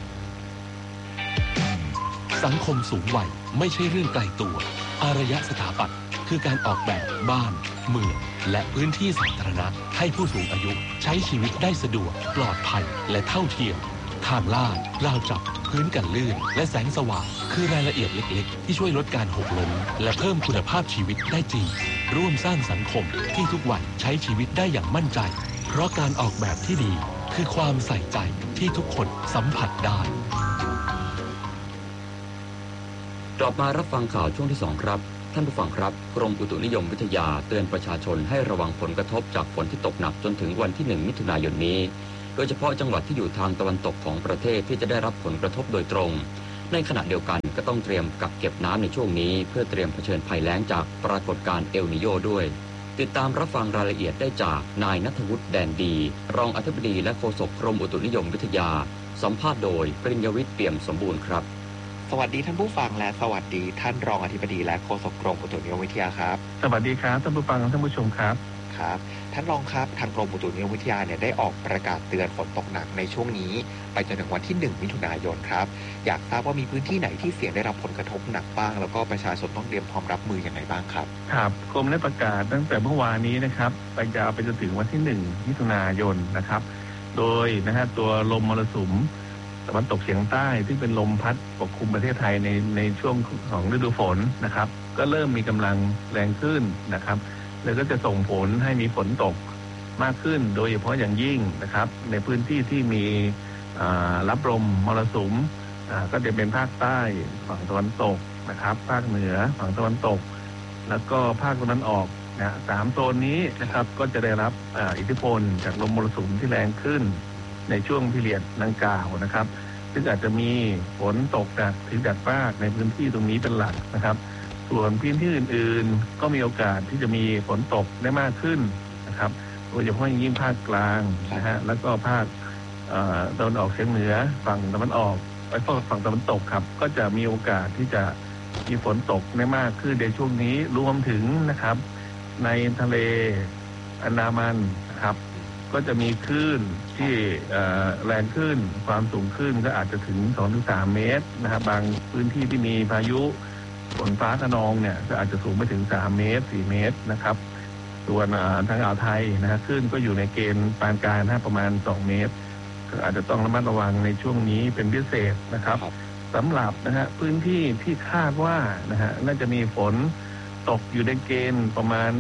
สังคมสูงวัยไม่ใช่เรื่องไกลตัวอารยสถาปัตย์คือการออกแบบบ้านเมืองและพื้นที่สาธารณะให้ผู้สูงอายุใช้ชีวิตได้สะดวกปลอดภัยและเท่าเทียมทางลาดราวจับพื้นกันลื่นและแสงสว่างคือรายละเอียดเล็กๆที่ช่วยลดการหกล้มและเพิ่มคุณภาพชีวิตได้จริงร่วมสร้างสังคมที่ทุกวัยใช้ชีวิตได้อย่างมั่นใจเพราะการออกแบบที่ดีคือความใส่ใจที่ทุกคนสัมผัสได้กลับมารับฟังข่าวช่วงที่2ครับท่านผู้ฟังครับกรมอุตุนิยมวิทยาเตือนประชาชนให้ระวังผลกระทบจากฝนที่ตกหนักจนถึงวันที่1มิถุนายนนี้โดยเฉพาะจังหวัดที่อยู่ทางตะวันตกของประเทศที่จะได้รับผลกระทบโดยตรงในขณะเดียวกันก็ต้องเตรียมกักเก็บน้ำในช่วงนี้เพื่อเตรียมเผชิญภัยแล้งจากปรากฏการณ์เอลนิโญด้วยติดตามรับฟังรายละเอียดได้จากนายณัฐวุฒิแดนดีรองอธิบดีและโฆษกกรมอุตุนิยมวิทยาสัมภาษณ์โดยปริญญวิทย์เปี่ยมสมบูรณ์ครับสวัสดีท่านผู้ฟังและสวัสดีท่านรองอธิบดีและโฆษกกรมอุตุนิยมวิทยาครับสวัสดีครับท่านผู้ฟังและท่านผู้ชมครับครับท่านรองครับทางกรมอุตุนิยมวิทยาเนี่ยได้ออกประกาศเตือนฝนตกหนักในช่วงนี้ไปจนถึงวันที่1มิถุนายนครับอยากทราบว่ามีพื้นที่ไหนที่เสี่ยงได้รับผลกระทบหนักบ้างแล้วก็ประชาชนต้องเตรียมพร้อมรับมืออย่างไรบ้างครับครับกรมได้ประกาศตั้งแต่เมื่อวานนี้นะครับไปยาวไปจนถึงวันที่1มิถุนายนนะครับโดยตัวลมมรสุมตะวันตกเฉียงใต้ที่เป็นลมพัดปกคลุมประเทศไทยในช่วงของฤดูฝนนะครับก็เริ่มมีกำลังแรงขึ้นนะครับแล้วก็จะส่งผลให้มีฝนตกมากขึ้นโดยเฉพาะอย่างยิ่งนะครับในพื้นที่ที่มีรับลมมรสุมก็จะเป็นภาคใต้ฝั่งตะวันตกนะครับภาคเหนือฝั่งตะวันตกแล้วก็ภาคตะวันออกนะ3โซนนี้นะครับก็จะได้รับอิทธิพลจากลมมรสุมที่แรงขึ้นในช่วงพิเรียดดังกล่าวนะครับซึ่งอาจจะมีฝนตกหนักถึงหนักมากในพื้นที่ตรงนี้เป็นหลักนะครับส่วนพื้นที่อื่นๆก็มีโอกาสที่จะมีฝนตกได้มากขึ้นนะครับโดยเฉพาะอย่างยิ่งภาคกลางนะฮะแล้วก็ภาคตะวันออกเฉียงเหนือฝั่งตะวันออกไปฝั่งตะวันตกครับก็จะมีโอกาสที่จะมีฝนตกได้มากขึ้นในช่วงนี้รวมถึงนะครับในทะเลอันดามันนะครับก็จะมีคลื่นที่แรงขึ้นความสูงขึ้นก็อาจจะถึง 2-3 เมตรนะครับบางพื้นที่ที่มีพายุฝนฟ้าคะนองเนี่ยก็อาจจะสูงไปถึง3 เมตร 4 เมตรนะครับส่วนทางอ่าวไทยนะฮะคลื่นก็อยู่ในเกณฑ์ปานกลางประมาณ2 เมตรก็อาจจะต้องระมัดระวังในช่วงนี้เป็นพิเศษนะครับสำหรับนะฮะพื้นที่ที่คาดว่านะฮะน่าจะมีฝนตกอยู่ในเกณฑ์ประมาณ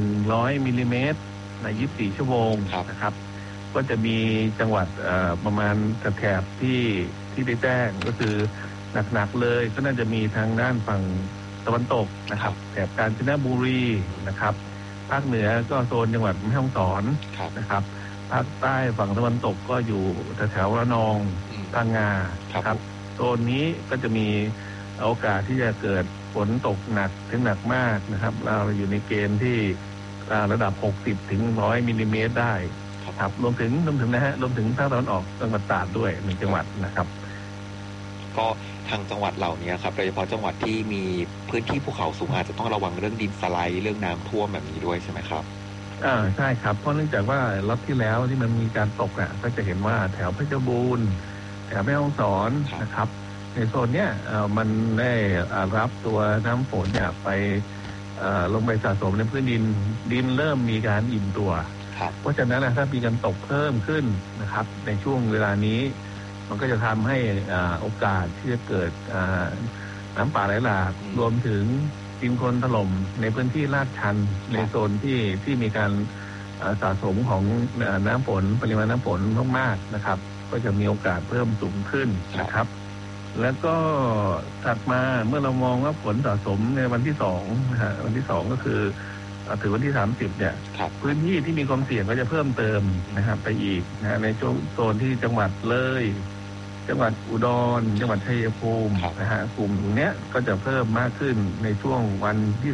100 มิลลิเมตรใน24 ชั่วโมงนะครับก็จะมีจังหวัดประมาณแถบที่ได้แจ้งก็คือหนักๆเลยก็น่าจะมีทางด้านฝั่งตะวันตกนะครับแถบกาญจนบุรีนะครับภาคเหนือก็โซนจังหวัดแม่ฮ่องสอนนะครับภาคใต้ฝั่งตะวันตกก็อยู่แถวระนองพังงาครับโซนนี้ก็จะมีโอกาสที่จะเกิดฝนตกหนักถึงหนักมากนะครับเราอยู่ในเกณฑ์ที่ระดับ60 ถึง 100 มิลลิเมตรได้ครับรวมถึงนะฮะรวมถึงภาคตะวันออกจังหวัดตราดด้วย1 จังหวัดนะครับก็ทางจังหวัดเหล่านี้ครับโดยเฉพาะจังหวัดที่มีพื้นที่ภูเขาสูงอาจจะต้องระวังเรื่องดินสไลด์เรื่องน้ำท่วมแบบนี้ด้วยใช่ไหมครับใช่ครับเพราะเนื่องจากว่าล็อตที่แล้วที่มันมีการตกก็จะเห็นว่าแถวเพชรบูรณ์แถวแม่ฮ่องสอนนะครับในโซนเนี้ยมันได้รับตัวน้ำฝนเนี่ยไปลงไปสะสมในพื้นดินเริ่มมีการอิ่มตัวเพราะฉะนั้นถ้ามีการตกเพิ่มขึ้นนะครับในช่วงเวลานี้มันก็จะทำให้โอกาสที่จะเกิดน้ำป่าไหลหลากรวมถึงดินโคลนถล่มในพื้นที่ลาดชันในโซนที่มีการสะสมของน้ำฝนปริมาณน้ำฝนมากๆนะครับก็จะมีโอกาสเพิ่มสูงขึ้นนะครับแล้วก็ถัดมาเมื่อเรามองว่าฝนสะสมในวันที่2นะฮะวันที่2ก็คือถึงวันที่30เนี่ยพื้นที่ที่มีความเสี่ยงก็จะเพิ่มเติมนะครับไปอีกนะในช่วงโซนที่จังหวัดเลยจังหวัดอุดรจังหวัดชัยภูมินะฮะกลุ่มตรงนี้ก็จะเพิ่มมากขึ้นในช่วงวันที่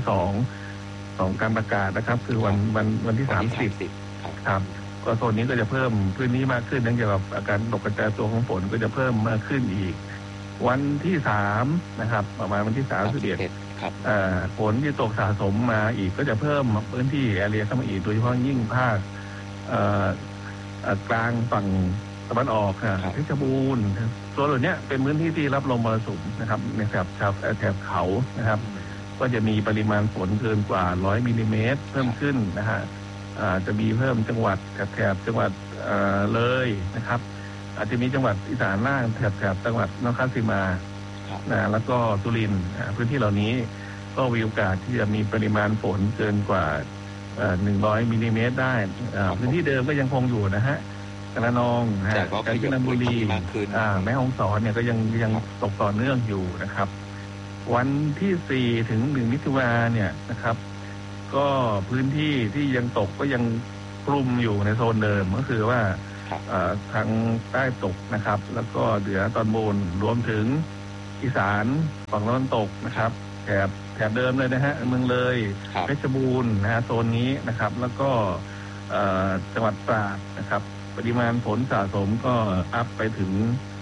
2การประกาศนะครับคือวันที่30ครับก็โซนนี้ก็จะเพิ่มพื้นที่มากขึ้นเนื่องจากอาการตกกระจายตัวของฝนก็จะเพิ่มมากขึ้นอีกวันที่3นะครับประมาณวันที่31ครับฝนที่ตกสะสมมาอีกก็จะเพิ่มพื้นที่แอเรียเข้ามาอีกโดยเฉพาะยิ่งภาคกลางฝั่งตะวันออกเพชรบูรณ์ส่วนเหล่านี้เป็นพื้นที่ที่รับลมมรสุมนะครับในแถบเขานะครับก็จะมีปริมาณฝนเกินกว่า100 มิลลิเมตรเพิ่มขึ้นนะฮะจะมีเพิ่มจังหวัดแถบจังหวัดเลยนะครับอาจจะมีจังหวัดอีสานล่างแถบจังหวัดนครราชสีมาแล้วก็สุรินทร์พื้นที่เหล่านี้ก็มีโอกาสที่จะมีปริมาณฝนเกินกว่า100 มิลลิเมตรได้พื้นที่เดิมก็ยังคงอยู่นะฮะระนองกาญจนบุรีแม่ฮ่องสอนเนี่ยก็ยังตกต่อเนื่องอยู่นะครับวันที่4ถึง1มิถุนายนเนี่ยนะครับก็พื้นที่ที่ยังตกก็ยังคลุมอยู่ในโซนเดิมก็คือว่าทางใต้ตกนะครับแล้วก็เหนือตอนบนรวมถึงอีสานฝั่งตะวันตกนะครับแถบเดิมเลยนะฮะเมืองเลยเพชรบูรณ์นะฮะโซนนี้นะครับแล้วก็จังหวัดตราดนะครับปริมาณฝนสะสมก็อัพไปถึง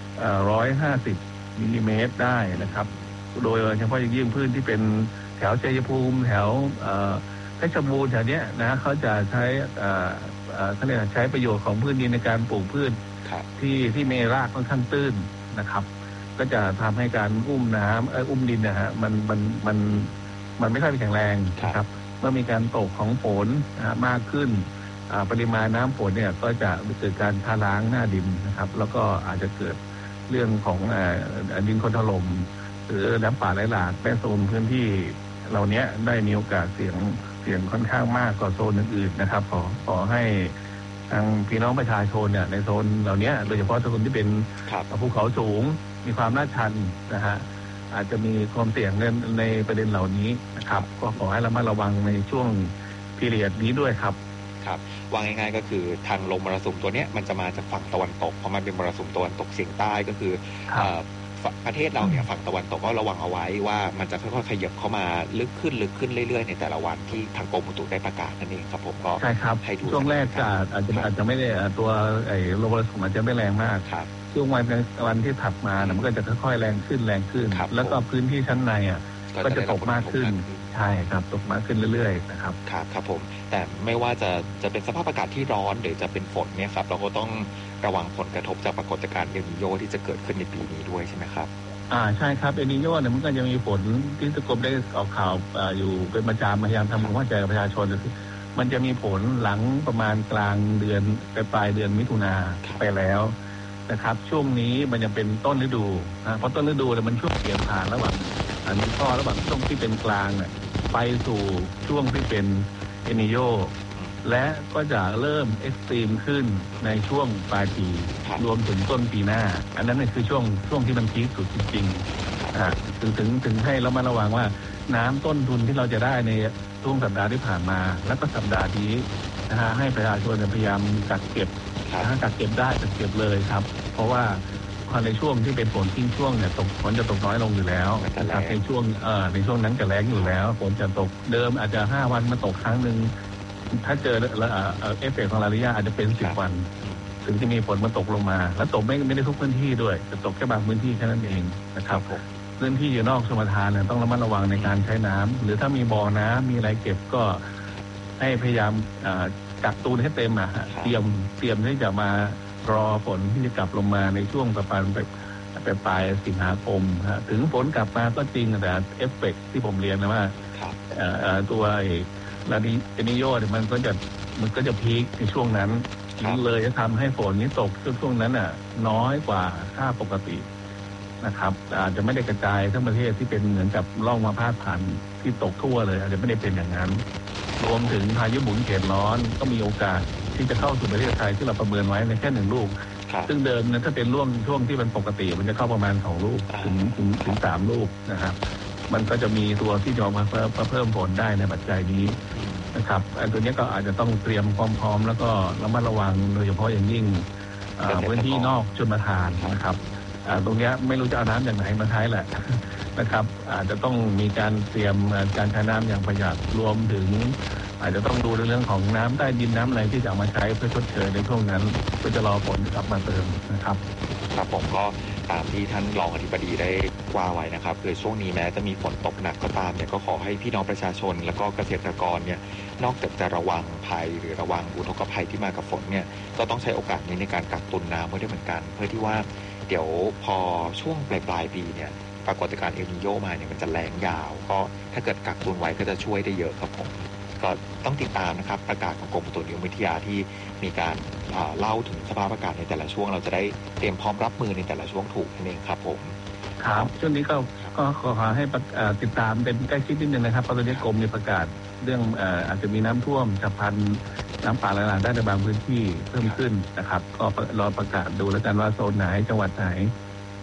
150มิลลิเมตรได้นะครับโดยเฉพาะอย่างยิ่งพื้นที่เป็นแถวชัยภูมิแถวเพชรบูรณ์แถวเนี้ยนะเขาจะใช้เขาเรียกใช้ประโยชน์ของพื้นดินในการปลูกพืชที่มีรากค่อนข้างตื้นนะครับก็จะทำให้การอุ้มดินนะฮะมันไม่ค่อยแข็งแรงนะครับเมื่อมีการตกของฝนมากขึ้นปริมาณน้ำฝนเนี่ยก็จะเกิดการทาล้างหน้าดินนะครับแล้วก็อาจจะเกิดเรื่องของดินโคลนถล่มหรือน้ำป่าไหลหลากในโซนพื้นที่เหล่านี้ได้มีโอกาสเสี่ยงค่อนข้างมากกว่าโซนอื่นๆนะครับขอให้ทางพี่น้องประชาชนเนี่ยในโซนเหล่านี้โดยเฉพาะโซนที่เป็นภูเขาสูงมีความลาดชันนะฮะอาจจะมีความเสี่ยงในประเด็นเหล่านี้นะครับก็ขอให้ระมัดระวังในช่วงพีเรียดนี้ด้วยครับว่าง่ายๆก็คือทางลมมรสุมตัวนี้มันจะมาจากฝั่งตะวันตกเพราะมันเป็นมรสุมตะวันตกเฉียงใต้ก็คือประเทศเราเนี่ยฝั่งตะวันตกก็ระวังเอาไว้ว่ามันจะค่อยๆขยับเข้ามาลึกขึ้นเรื่อยๆในแต่ละวันที่ทางกรมอุตุได้ประกาศนั่นเองครับผมก็ใช่ครับช่วงแรกอาจจะไม่ได้ตัวลมมรสุมอาจจะไม่แรงมากช่วงวันที่ถัดมามันก็จะค่อยๆแรงขึ้นแล้วก็พื้นที่ชั้นในก็จะตกมากขึ้นใช่ครับตกมากขึ้นเรื่อยๆนะครับครับผมแต่ไม่ว่าจะเป็นสภาพอากาศที่ร้อนหรือจะเป็นฝนเนี่ยครับเราก็ต้องระวังผลกระทบจากปรากฏการณ์เอลนีโญที่จะเกิดขึ้นในปีนี้ด้วยใช่ไหมครับใช่ครับเอลนีโญเนี่ยมันก็จะมีฝนที่ตะกรมได้ออกข่าวอยู่เป็นประจำพยายามทำความเข้าใจกับประชาชนมันจะมีผลหลังประมาณกลางเดือนปลายเดือนมิถุนาไปแล้วนะครับช่วงนี้มันจะเป็นต้นฤดูเพราะต้นฤดูเนี่ยมันช่วงเปลี่ยนผ่านระหว่างระหว่างช่วงที่เป็นกลางเนี่ยไปสู่ช่วงที่เป็นเอลนีโญและก็จะเริ่มเอ็กซ์ตรีมขึ้นในช่วงปลายปีรวมถึงต้นปีหน้าอันนั้นคือช่วงที่มันพีคสุดจริงๆถึงให้เรามาระวังว่าน้ำต้นทุนที่เราจะได้ในช่วงสัปดาห์ที่ผ่านมาแล้วก็สัปดาห์นี้นะฮะให้ประชาชนพยายามกักเก็บกักเก็บได้กักเก็บเลยครับเพราะว่าในช่วงที่เป็นฝนทิ้งช่วงเนี่ยฝนจะตกน้อยลงอยู่แล้วนะครับในช่วงนั้นจะแล้งอยู่แล้วฝนจะตกเดิมอาจจะ5วันมาตกครั้งนึงถ้าเจอเอฟเฟกต์ของลานิญาอาจจะเป็น10วันถึงจะมีฝนมาตกลงมาแล้วตกไม่ได้ทุกพื้นที่ด้วยจะตกแค่บางพื้นที่แค่นั้นเองนะครับพื้นที่อยู่นอกชลประทานเนี่ยต้องระมัดระวังในการใช้น้ำหรือถ้ามีบ่อน้ำมีอะไรเก็บก็ให้พยายามกักตูนให้เต็มเตรียมที่จะมารอฝนที่จะกลับลงมาในช่วงประมาณปลายสิงหาคมถึงฝนกลับมาก็จริงแต่เอฟเฟกต์ที่ผมเรียนนะว่าตัวลานิโญเนี่ยมันก็จะพีคในช่วงนั้นเลยจะทำให้ฝนนี้ตกช่วงนั้นน้อยกว่าค่าปกตินะครับอาจจะไม่ได้กระจายทั้งประเทศที่เป็นเหมือนกับร่องมาพาดผ่านที่ตกทั่วเลยอาจจะไม่ได้เป็นอย่างนั้นรวมถึงพายุหมุนเขตร้อนก็มีโอกาสที่จะเข้าสู่ประเทศไทยที่เราประเมินไว้ในแค่1ลูกซึ่งเดิมนั้นถ้าเป็นช่วงที่มันปกติมันจะเข้าประมาณ2ลูกถึง3ลูกนะครับมันก็จะมีตัวที่จะมาเพิ่มผลได้ในปัจจัยนี้นะครับอันตัวนี้ก็อาจจะต้องเตรียมความพร้อมแล้วก็ระมัดระวังโดยเฉพาะอย่างยิ่งพื้นที่นอกชลประทานนะครับตรงนี้ไม่รู้จะเอาน้ำอย่างไหนมาใช้แหละนะครับอาจจะต้องมีการเตรียมการใช้น้ำอย่างประหยัดรวมถึงอาจจะต้องดูในเรื่องของน้ำใต้ดินน้ำอะไรที่จะเอามาใช้เพื่อชดเชยในช่วงนั้นเพื่อจะรอฝนกลับมาเติมนะครับครับผมก็ตามที่ท่านรองอธิบดีได้ว่าไว้นะครับคือช่วงนี้แม้จะมีฝนตกหนักก็ตามเนี่ยก็ขอให้พี่น้องประชาชนแล้วก็เกษตรกรเนี่ยนอกจากจะระวังภัยหรือระวังอุทกภัยที่มากับฝนเนี่ยก็ต้องใช้โอกาสนี้ในการกักตุนน้ำไว้ด้วยเหมือนกันเพื่อที่ว่าเดี๋ยวพอช่วงปลายปีเนี่ยปรากฏการณ์เอลนีโญมาเนี่ยมันจะแรงยาวก็ถ้าเกิดกักตุนไว้ก็จะช่วยได้เยอะครับผมก็ต้องติดตามนะครับประกาศของกรมอุตุนิยมวิทยาที่มีการเล่าถึงสภาพอากาศในแต่ละช่วงเราจะได้เตรียมพร้อมรับมือในแต่ละช่วงถูกนั่นเองครับผมครับช่วงนี้ก็ขอให้ติดตามเป็นใกล้ชิดนิดนึงนะครับเพราะตอนนี้กรมมีประกาศเรื่องอาจจะมีน้ำท่วมฉับพลันน้ำป่าไหลหลากได้ในบางพื้นที่เพิ่มขึ้นนะครับก็รอประกาศดูแล้วกันว่าโซนไหนจังหวัดไหน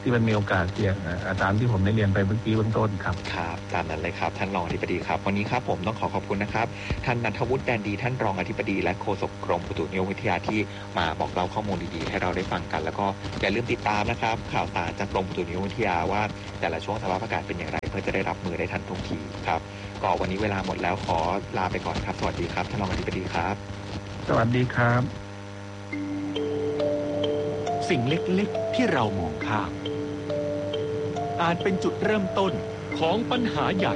ที่มันมีโอกาสเสี่ยงตามที่ผมได้เรียนไปเมื่อกี้เบื้องต้นครับครับตามนั้นเลยครับท่านรองอธิบดีครับวันนี้ครับผมต้องขอบคุณนะครับท่านณัฐวุฒิแดนดีท่านรองอธิบดีและโฆษกกรมอุตุนิยมวิทยาที่มาบอกเล่าข้อมูลดีๆให้เราได้ฟังกันแล้วก็อย่าลืมติดตามนะครับข่าวสารจากกรมอุตุนิยมวิทยาว่าแต่ละช่วงสภาพอากาศเป็นอย่างไรเพื่อจะได้รับมือได้ทันท่วงทีครับก็วันนี้เวลาหมดแล้วขอลาไปก่อนครับสวัสดีครับท่านรองอธิบดีครับสวัสดีครับสิ่งเล็กๆที่เรามองข้ามอาจเป็นจุดเริ่มต้นของปัญหาใหญ่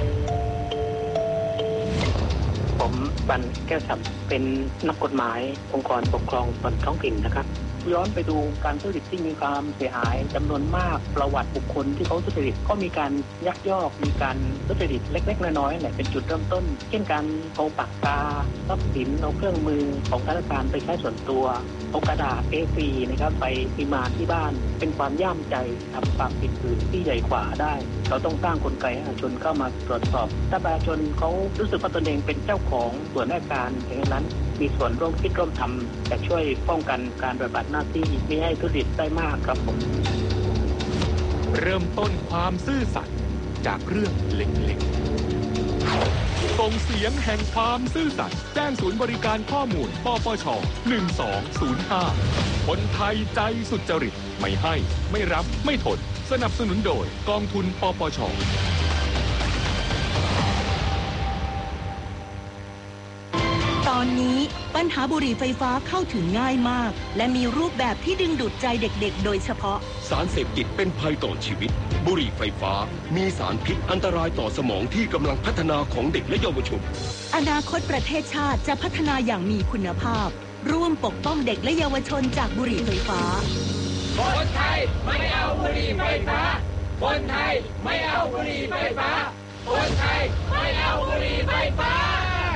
ผมบันแก้วฉับเป็นนักกฎหมายองค์กรปกครองส่วนท้องถิ่นนะครับย้อนไปดูการทุจริตที่มีความเสียหายจำนวนมากประวัติบุคคลที่เขาทุจริตก็มีการยักยอกมีการทุจริตเล็กๆน้อยๆแหละเป็นจุดเริ่มต้นเช่นการเอาปากกาทรัพย์สินเอาเครื่องมือของข้าราชการไปใช้ส่วนตัวเอากระดาษ A4 นะครับไปพิมพ์ที่บ้านเป็นความย่ามใจทำความผิดอื่นที่ใหญ่กว่าได้เราต้องสร้างกลไกให้ประชาชนเข้ามาตรวจสอบถ้าประชาชนเขารู้สึกว่าตนเองเป็นเจ้าของส่วนราชการอย่างนั้นมีส่วนร่วมคิดร่วมทำจะช่วยป้องกันการปฏิบัติหน้าที่ไม่ให้ทุจริตได้มากครับผมเริ่มต้นความซื่อสัตย์จากเรื่องเล็กๆส่งเสียงแห่งความซื่อสัตย์แจ้งศูนย์บริการข้อมูลปปช1205คนไทยใจสุจริตไม่ให้ไม่รับไม่ทนสนับสนุนโดยกองทุนปปชตอนนี้ปัญหาบุหรี่ไฟฟ้าเข้าถึงง่ายมากและมีรูปแบบที่ดึงดูดใจเด็กๆโดยเฉพาะสารเสพติดเป็นภัยต่อชีวิตบุหรี่ไฟฟ้ามีสารพิษอันตรายต่อสมองที่กำลังพัฒนาของเด็กและเยาวชนอนาคตประเทศชาติจะพัฒนาอย่างมีคุณภาพร่วมปกป้องเด็กและเยาวชนจากบุหรี่ไฟฟ้าคนไทยไม่เอาบุหรี่ไฟฟ้าคนไทยไม่เอาบุหรี่ไฟฟ้าคนไทยไม่เอาบุหรี่ไฟฟ้า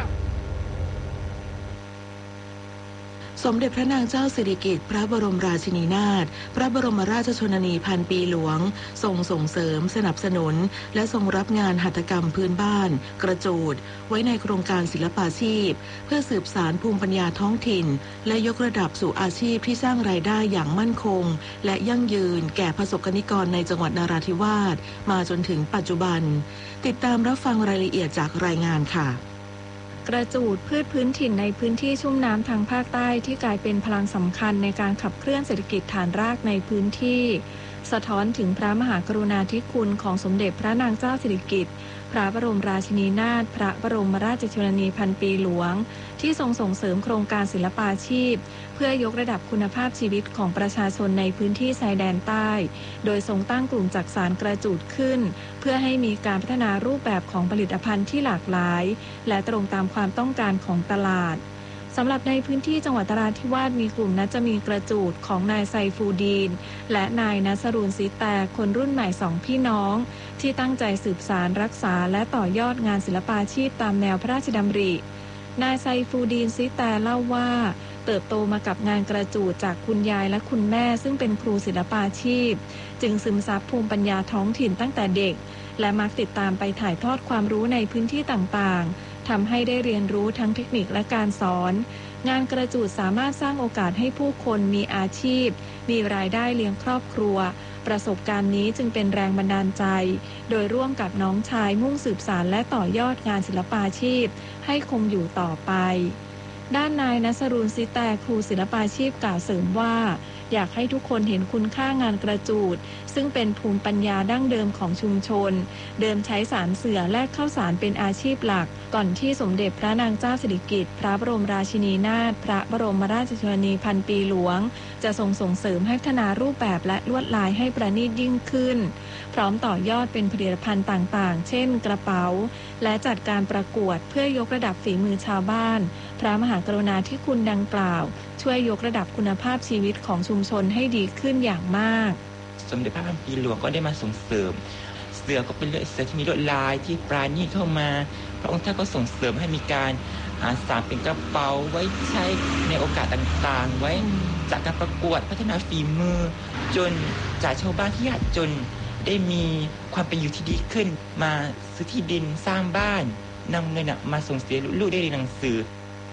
สมเด็จพระนางเจ้าสิริกิติ์พระบรมราชินีนาถพระบรมราชชนนีพันปีหลวงทรงส่งเสริมสนับสนุนและทรงรับงานหัตถกรรมพื้นบ้านกระจูดไว้ในโครงการศิลปาชีพเพื่อสืบสานภูมิปัญญาท้องถิ่นและยกระดับสู่อาชีพที่สร้างรายได้อย่างมั่นคงและยั่งยืนแก่ประสบนิกรในจังหวัดนราธิวาสมาจนถึงปัจจุบันติดตามรับฟังรายละเอียดจากรายงานค่ะกระจูดพืชพื้นถิ่นในพื้นที่ชุ่มน้ำทางภาคใต้ที่กลายเป็นพลังสำคัญในการขับเคลื่อนเศรษฐกิจฐานรากในพื้นที่สะท้อนถึงพระมหากรุณาธิคุณของสมเด็จพระนางเจ้าสิริกิติ์พระบรมราชินีนาถพระบรมราชชนนีพันปีหลวงที่ทรงส่งเสริมโครงการศิลปาชีพเพื่อยกระดับคุณภาพชีวิตของประชาชนในพื้นที่ชายแดนใต้โดยทรงตั้งกลุ่มจักสานกระจูดขึ้นเพื่อให้มีการพัฒนารูปแบบของผลิตภัณฑ์ที่หลากหลายและตรงตามความต้องการของตลาดสำหรับในพื้นที่จังหวัดนราธิวาสมีกลุ่มนัจมีกระจูดของนายไซฟูดีนและนายนัสรูนซีแต่คนรุ่นใหม่สองพี่น้องที่ตั้งใจสืบสานรักษาและต่อยอดงานศิลปาชีพตามแนวพระราชดำรินายไซฟูดีนซีแต่เล่าว่าเติบโตมากับงานกระจูดจากคุณยายและคุณแม่ซึ่งเป็นครูศิลปาชีพจึงซึมซับภูมิปัญญาท้องถิ่นตั้งแต่เด็กและมักติดตามไปถ่ายทอดความรู้ในพื้นที่ต่างๆทำให้ได้เรียนรู้ทั้งเทคนิคและการสอนงานกระจูดสามารถสร้างโอกาสให้ผู้คนมีอาชีพมีรายได้เลี้ยงครอบครัวประสบการณ์นี้จึงเป็นแรงบันดาลใจโดยร่วมกับน้องชายมุ่งสืบสานและต่อยอดงานศิลปาชีพให้คงอยู่ต่อไปด้านนายนัสรูนซิแต่ครูศิลปาชีพกล่าวเสริมว่าอยากให้ทุกคนเห็นคุณค่างานกระจูดซึ่งเป็นภูมิปัญญาดั้งเดิมของชุมชนเดิมใช้สารเสื่อและข้าวสารเป็นอาชีพหลักก่อนที่สมเด็จพระนางเจ้าสิริกิติ์พระบรมราชินีนาถพระบรมราชชนนีพันปีหลวงจะส่งเสริมให้พัฒนารูปแบบและลวดลายให้ประณีตยิ่งขึ้นพร้อมต่อยอดเป็นผลิตภัณฑ์ต่างๆเช่นกระเป๋าและจัดการประกวดเพื่อยกระดับฝีมือชาวบ้านพระมหากรุณาธิคุณดังกล่าวช่วยยกระดับคุณภาพชีวิตของชุมชนให้ดีขึ้นอย่างมากสมเด็จพระพันปีหลวงก็ได้มาส่งเสริมเสือก็เป็นเสือที่มีลวดลายที่ปราณีตเข้ามาพระองค์ท่านก็ส่งเสริมให้มีการสานเป็นกระเป๋าไว้ใช้ในโอกาสต่างๆไว้จากการประกวดพัฒนาฝีมือจนจากชาวบ้านที่ยากจนได้มีความเป็นอยู่ที่ดีขึ้นมาซื้อที่ดินสร้างบ้านนำเงินมาส่งเสียลูกได้เรียนหนังสือ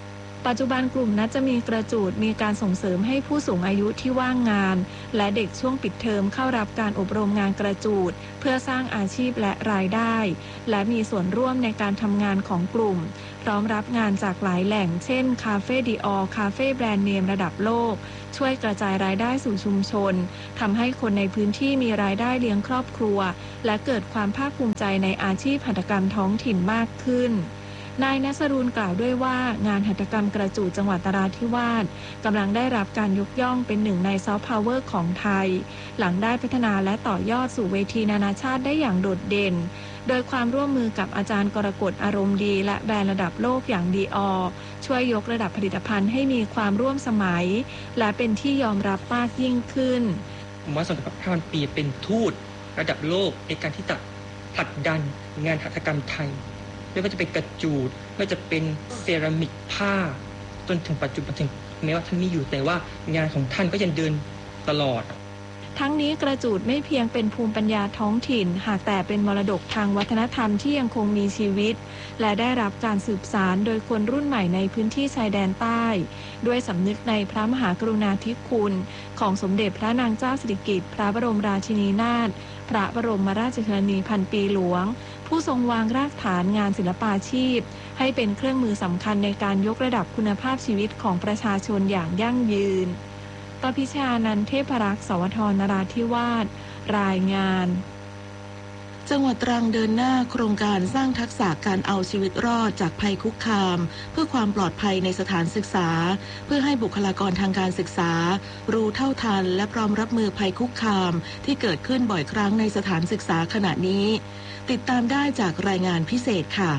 ปัจจุบันกลุ่มนัดจะมีกระจูดมีการส่งเสริมให้ผู้สูงอายุที่ว่างงานและเด็กช่วงปิดเทอมเข้ารับการอบรมงานกระจูดเพื่อสร้างอาชีพและรายได้และมีส่วนร่วมในการทำงานของกลุ่มพร้อมรับงานจากหลายแหล่งเช่นคาเฟ่ดิออร์คาเฟ่แบรนด์เนมระดับโลกช่วยกระจายรายได้สู่ชุมชนทำให้คนในพื้นที่มีรายได้เลี้ยงครอบครัวและเกิดความภาคภูมิใจในอาชีพหัตถกรรมท้องถิ่นมากขึ้นนายณัสรูลกล่าวด้วยว่างานหัตถกรรมกระจูดจังหวัดนราธิวาสกำลังได้รับการยกย่องเป็นหนึ่งในซอฟต์พาวเวอร์ของไทยหลังได้พัฒนาและต่อยอดสู่เวทีนานาชาติได้อย่างโดดเด่นโดยความร่วมมือกับอาจารย์กรกฎอารมณ์ดีและแบรนด์ระดับโลกอย่างดีออช่วยยกระดับผลิตภัณฑ์ให้มีความร่วมสมัยและเป็นที่ยอมรับมากยิ่งขึ้นผมว่าสมเด็จพระพันปีเป็นทูตระดับโลกในการที่จะผลักดันงานหัตถกรรมไทยไม่ว่าจะเป็นกระจูดไม่ว่าจะเป็นเซรามิกผ้าจนถึงปัจจุบันถึงแม้ว่าท่านไม่อยู่แต่ว่างานของท่านก็ยังเดินตลอดทั้งนี้กระจูดไม่เพียงเป็นภูมิปัญญาท้องถิ่นหากแต่เป็นมรดกทางวัฒนธรรมที่ยังคงมีชีวิตและได้รับการสืบสานโดยคนรุ่นใหม่ในพื้นที่ชายแดนใต้ด้วยสำนึกในพระมหากรุณาธิคุณของสมเด็จพระนางเจ้าสิริกิติ์พระบรมราชินีนาถพระบรมราชชนนีพันปีหลวงผู้ทรงวางรากฐานงานศิลปาชีพให้เป็นเครื่องมือสำคัญในการยกระดับคุณภาพชีวิตของประชาชนอย่างยั่งยืนตพิชานันท์เทพรักษ์สวทนราธิวาสรายงานจังหวัดตรังเดินหน้าโครงการสร้างทักษะการเอาชีวิตรอดจากภัยคุกคามเพื่อความปลอดภัยในสถานศึกษาเพื่อให้บุคลากรทางการศึกษารู้เท่าทันและพร้อมรับมือภัยคุกคามที่เกิดขึ้นบ่อยครั้งในสถานศึกษาขณะนี้ติดตามได้จากรายงานพิเศษค่ะ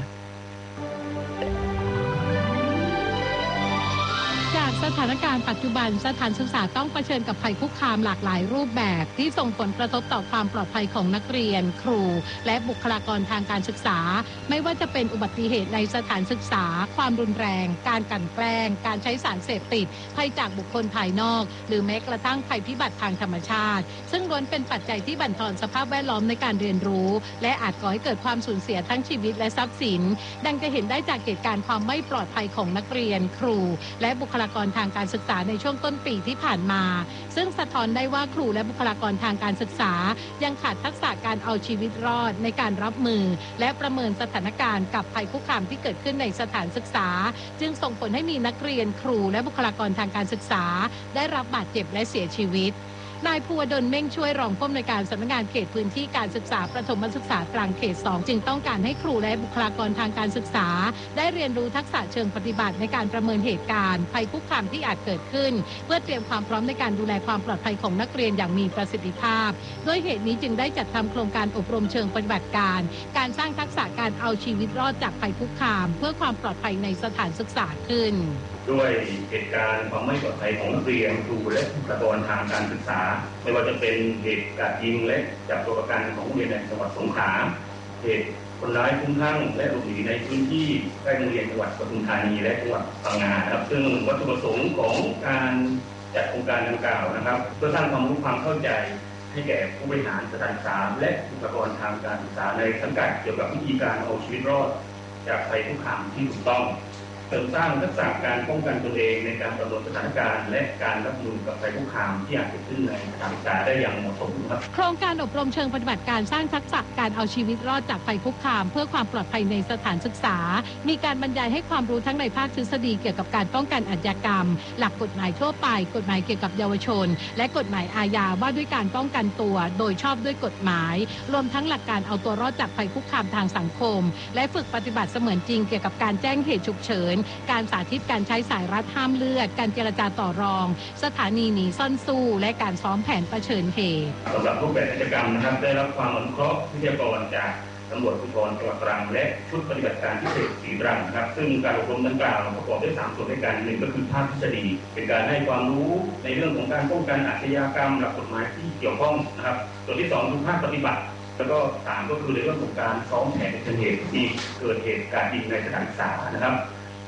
สถานการณ์ปัจจุบันสถานศึกษาต้องเผชิญกับภัยคุกคามหลากหลายรูปแบบที่ส่งผลกระทบต่อความปลอดภัยของนักเรียนครูและบุคลากรทางการศึกษาไม่ว่าจะเป็นอุบัติเหตุในสถานศึกษาความรุนแรงการกลั่นแกล้งการใช้สารเสพติดภัยจากบุคคลภายนอกหรือแม้กระทั่งภัยพิบัติทางธรรมชาติซึ่งล้วนเป็นปัจจัยที่บั่นทอนสภาพแวดล้อมในการเรียนรู้และอาจก่อให้เกิดความสูญเสียทั้งชีวิตและทรัพย์สินดังจะเห็นได้จากเหตุการณ์ความไม่ปลอดภัยของนักเรียนครูและบุคลากรทางการศึกษาในช่วงต้นปีที่ผ่านมาซึ่งสะท้อนได้ว่าครูและบุคลากรทางการศึกษายังขาดทักษะการเอาชีวิตรอดในการรับมือและประเมินสถานการณ์กับภัยคุกคามที่เกิดขึ้นในสถานศึกษาจึงส่งผลให้มีนักเรียนครูและบุคลากรทางการศึกษาได้รับบาดเจ็บและเสียชีวิตนายภูวดลเม่งช่วยรองผู้อำนวยการสำนักงานเขตพื้นที่การศึกษาประถมศึกษาตรังเขต 2จึงต้องการให้ครูและบุคลากรทางการศึกษาได้เรียนรู้ทักษะเชิงปฏิบัติในการประเมินเหตุการณ์ภัยคุกคามที่อาจเกิดขึ้นเพื่อเตรียมความพร้อมในการดูแลความปลอดภัยของนักเรียนอย่างมีประสิทธิภาพด้วยเหตุนี้จึงได้จัดทำโครงการอบรมเชิงปฏิบัติการการสร้างทักษะการเอาชีวิตรอดจากภัยคุกคามเพื่อความปลอดภัยในสถานศึกษาขึ้นด้วยเหตุการณ์ความไม่ปลอดภัยของนักเรียนครูและบุคลากรทางการศึกษาไม่ว่าจะเป็นเหตุการณ์ยิงและจับตัวประกันของโรงเรียนในจังหวัดสงขลาเหตุคนร้ายคลุ้มคลั่งและหลบหนีในพื้นที่ใกล้โรงเรียนจังหวัดปทุมธานีและจังหวัดพังงาครับซึ่งวัตถุประสงค์ของการจัดโครงการดังกล่าวนะครับเพื่อสร้างความรู้ความเข้าใจให้แก่ผู้บริหารสถานศึกษาและบุคลากรทางการศึกษาในสังกัดเกี่ยวกับวิธีการเอาชีวิตรอดจากภัยคุกคามที่ถูกต้องเสริมสร้างทักษะการป้องกันตนเองในการประเมินสถานการณ์และการรับมือกับภัยคุกคามที่อาจเกิดขึ้นในสถานศึกษาได้อย่างเหมาะสมครับโครงการอบรมเชิงปฏิบัติการสร้างทักษะการเอาชีวิตรอดจากภัยคุกคามเพื่อความปลอดภัยในสถานศึกษามีการบรรยายให้ความรู้ทั้งในภาคทฤษฎีเกี่ยวกับการป้องกันอาชญากรรมหลักกฎหมายทั่วไปกฎหมายเกี่ยวกับเยาวชนและกฎหมายอาญาว่าด้วยการป้องกันตัวโดยชอบด้วยกฎหมายรวมทั้งหลักการเอาตัวรอดจากภัยคุกคามทางสังคมและฝึกปฏิบัติเสมือนจริงเกี่ยวกับการแจ้งเหตุฉุกเฉินการสาธิตการใช้สายรัดห้ามเลือดการเจรจาต่อรองสถานีหนีซ่อนสู้และการซ้อมแผนเผชิญเหตุสำหรับรูปแบบกิจกรรมนะครับได้รับความอนุเคราะห์วิทยากรจากตำรวจภูธรจังหวัดตรังและชุดปฏิบัติการพิเศษศรีตรังครับซึ่งการอบรมดังกล่าวประกอบด้วย3ส่วนด้วยกัน1ก็คือภาคทฤษฎีเป็นการให้ความรู้ในเรื่องของการป้องกันอาชญากรรมหลักกฎหมายที่เกี่ยวข้องนะครับส่วนที่2คือภาคปฏิบัติแล้วก็3ก็คือในเรื่องของการซ้อมแผนเผชิญเหตุที่เกิดเหตุการณ์ยิงในสถานศึกษานะครับ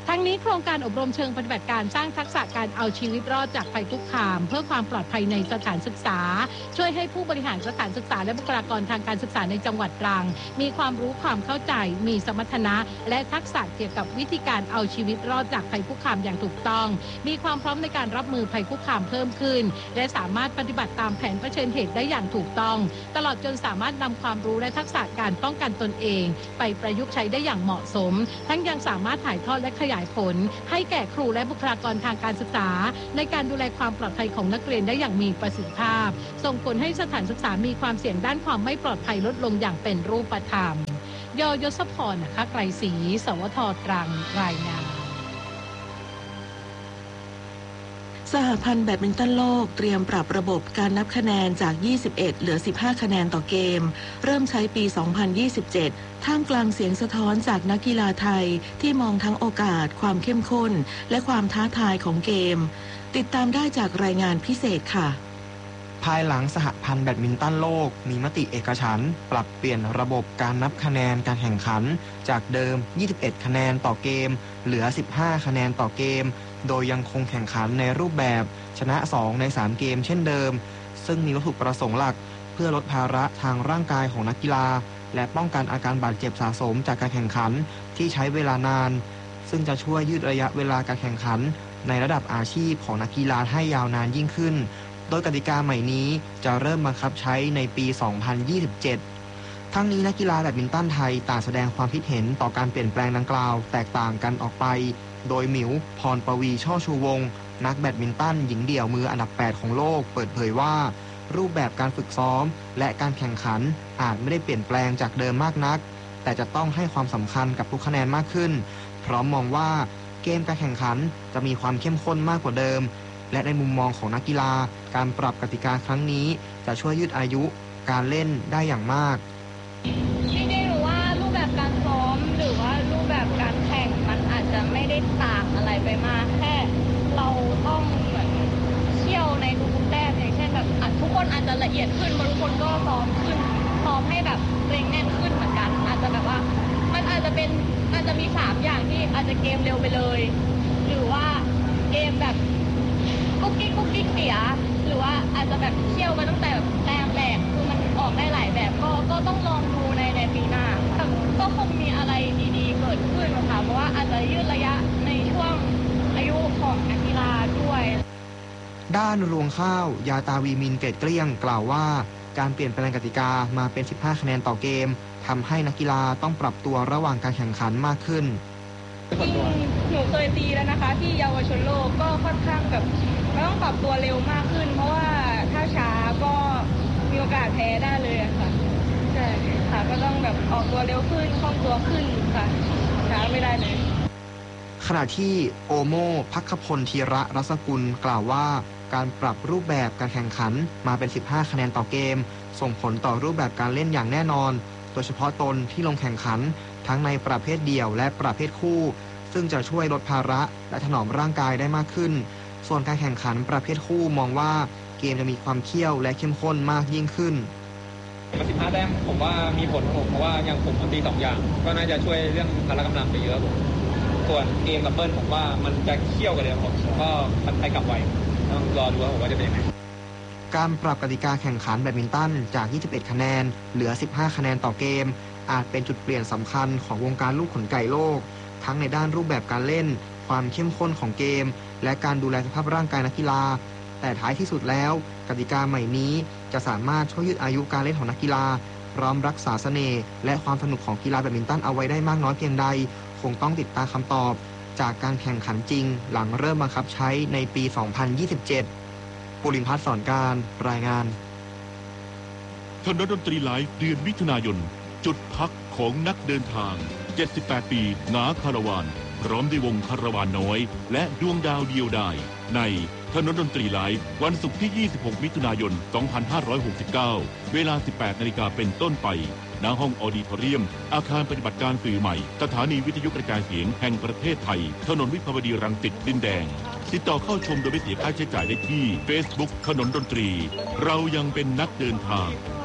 ทั้งนี้โครงการอบรมเชิงปฏิบัติการสร้างทักษะการเอาชีวิตรอดจากภัยคุกคามเพื่อความปลอดภัยในสถานศึกษาช่วยให้ผู้บริหารสถานศึกษาและบุคลากรทางการศึกษาในจังหวัดตรังมีความรู้ความเข้าใจมีสมรรถนะและทักษะเกี่ยวกับวิธีการเอาชีวิตรอดจากภัยคุกคามอย่างถูกต้องมีความพร้อมในการรับมือภัยคุกคามเพิ่มขึ้นและสามารถปฏิบัติตามแผนเผชิญเหตุได้อย่างถูกต้องตลอดจนสามารถนำความรู้และทักษะการป้องกันตนเองไปประยุกต์ใช้ได้อย่างเหมาะสมทั้งยังสามารถถ่ายทอดและขยายผลให้แก่ครูและบุคลากรทางการศึกษาในการดูแลความปลอดภัยของนักเรียนได้อย่างมีประสิทธิภาพส่งผลให้สถานศึกษามีความเสี่ยงด้านความไม่ปลอดภัยลดลงอย่างเป็นรูปธรรมยศพรนะคะไกรศรีสวทตรังรายงานสหพันธ์แบดมินตันโลกเตรียมปรับระบบการนับคะแนนจาก21เหลือ15คะแนนต่อเกมเริ่มใช้ปี 2027 ท่ามกลางเสียงสะท้อนจากนักกีฬาไทยที่มองทั้งโอกาสความเข้มข้นและความท้าทายของเกมติดตามได้จากรายงานพิเศษค่ะภายหลังสหพันธ์แบดมินตันโลกมีมติเอกฉันท์ปรับเปลี่ยนระบบการนับคะแนนการแข่งขันจากเดิม21คะแนนต่อเกมเหลือ15คะแนนต่อเกมโดยยังคงแข่งขันในรูปแบบชนะ2ใน3เกมเช่นเดิมซึ่งมีวัตถุประสงค์หลักเพื่อลดภาระทางร่างกายของนักกีฬาและป้องกันอาการบาดเจ็บสะสมจากการแข่งขันที่ใช้เวลานานซึ่งจะช่วยยืดระยะเวลาการแข่งขันในระดับอาชีพของนักกีฬาให้ยาวนานยิ่งขึ้นโดยกติกาใหม่นี้จะเริ่มบังคับใช้ในปี 2027 ทั้งนี้นักกีฬาแบดมินตันไทยต่างแสดงความคิดเห็นต่อการเปลี่ยนแปลงดังกล่าวแตกต่างกันออกไปโดยหมิวพรปวีช่อชูวงศ์นักแบดมินตันหญิงเดี่ยวมืออันดับ8ของโลกเปิดเผยว่ารูปแบบการฝึกซ้อมและการแข่งขันอาจไม่ได้เปลี่ยนแปลงจากเดิมมากนักแต่จะต้องให้ความสำคัญกับทุกคะแนนมากขึ้นพร้อมมองว่าเกมการแข่งขันจะมีความเข้มข้นมากกว่าเดิมและในมุมมองของนักกีฬาการปรับกติกาครั้งนี้จะช่วยยืดอายุการเล่นได้อย่างมากจริงๆหรือว่ารูปแบบการซ้อมหรือว่ารูปแบบการแข่งมันอาจจะไม่ได้ต่างอะไรไปมากแค่เราต้องเหมือนเชี่ยวในทุกๆแต้มอย่างเช่นแบบทุกคนอาจจะละเอียดขึ้นบางคนก็ซ้อมขึ้นซ้อมให้แบบเร่งแน่นขึ้นเหมือนกันอาจจะแบบว่ามันอาจจะมี3อย่างที่อาจจะเกมเร็วไปเลยหรือว่าเกมแบบกุ๊กกิ๊กเสียหรือว่าอาจจะแบบเชี่ยวมาตั้งแต่แต้มแรกคือมันออกได้หลายแบบก็ต้องลองดูในปีหน้าก็คงมีอะไรดีๆเกิดขึ้นนะคะเพราะว่าอาจจะยืดระยะในช่วงอายุของนักกีฬาด้วยด้านรวงข้าวยาตาวีมินเกตเกลี้ยงกล่าวว่าการเปลี่ยนแปลงกติกามาเป็น15คะแนนต่อเกมทำให้นักกีฬาต้องปรับตัวระหว่างการแข่งขันมากขึ้นหนูเคยตีแล้วนะคะที่เยาวชนโลกก็ค่อนข้างแบบต้องปรับตัวเร็วมากขึ้นเพราะว่าถ้าช้าก็มีโอกาสแพ้ได้เลยค่ะใช่ค่ะก็ต้องแบบออกตัวเร็วขึ้นคล่องตัวขึ้นค่ะช้าไม่ได้เลยขณะที่โอโมภัคพลธีระรัศกุลกล่าวว่าการปรับรูปแบบการแข่งขันมาเป็น15คะแนนต่อเกมส่งผลต่อรูปแบบการเล่นอย่างแน่นอนโดยเฉพาะตนที่ลงแข่งขันทั้งในประเภทเดี่ยวและประเภทคู่ซึ่งจะช่วยลดภาระและถนอมร่างกายได้มากขึ้นส่วนการแข่งขันประเภทคู่มองว่าเกมจะมีความเขี้ยวและเข้มข้นมากยิ่งขึ้น 15แต้มผมว่ามีผลเพราะว่าอย่างผมตี2อย่างก็น่าจะช่วยเรื่องพละกำลังไปเยอะผมส่วนเกมดับเบิลผมว่ามันจะเขี้ยวกันเลยผมก็มันไปกลับไวต้องรอดูว่าผมว่าจะเป็นยังไงการปรับกติกาแข่งขันแบดมินตันจาก21คะแนนเหลือ15คะแนนต่อเกมอาจเป็นจุดเปลี่ยนสำคัญของวงการลูกขนไก่โลกทั้งในด้านรูปแบบการเล่นความเข้มข้นของเกมและการดูแลสภาพร่างกายนักกีฬาแต่ท้ายที่สุดแล้วกติกาใหม่นี้จะสามารถช่วยยืดอายุการเล่นของนักกีฬาพร้อมรักษาเสน่ห์และความสนุกของกีฬาแบดมินตันเอาไว้ได้มากน้อยเพียงใดคงต้องติดตามคำตอบจากการแข่งขันจริงหลังเริ่มบังคับใช้ในปี 2027 ปุรินทร์พัฒน์สอนการรายงานคณะดนตรีไลฟ์เดือนมิถุนายนจุดพักของนักเดินทาง78ปีหงาคาราวานพร้อมด้วยวงคาราวานน้อยและดวงดาวเดียวดายในถนนดนตรีไลฟ์วันศุกร์ที่26มิถุนายน2569เวลา 18 นาฬิกาเป็นต้นไปณห้องออดิทอเรียมอาคารปฏิบัติการสื่อใหม่สถานีวิทยุกระจายเสียงแห่งประเทศไทยถนนวิภาวดีรังสิตดินแดงติดต่อเข้าชมโดยไม่เสียค่าใช้จ่ายได้ที่ Facebook ถนนดนตรีเรายังเป็นนักเดินทาง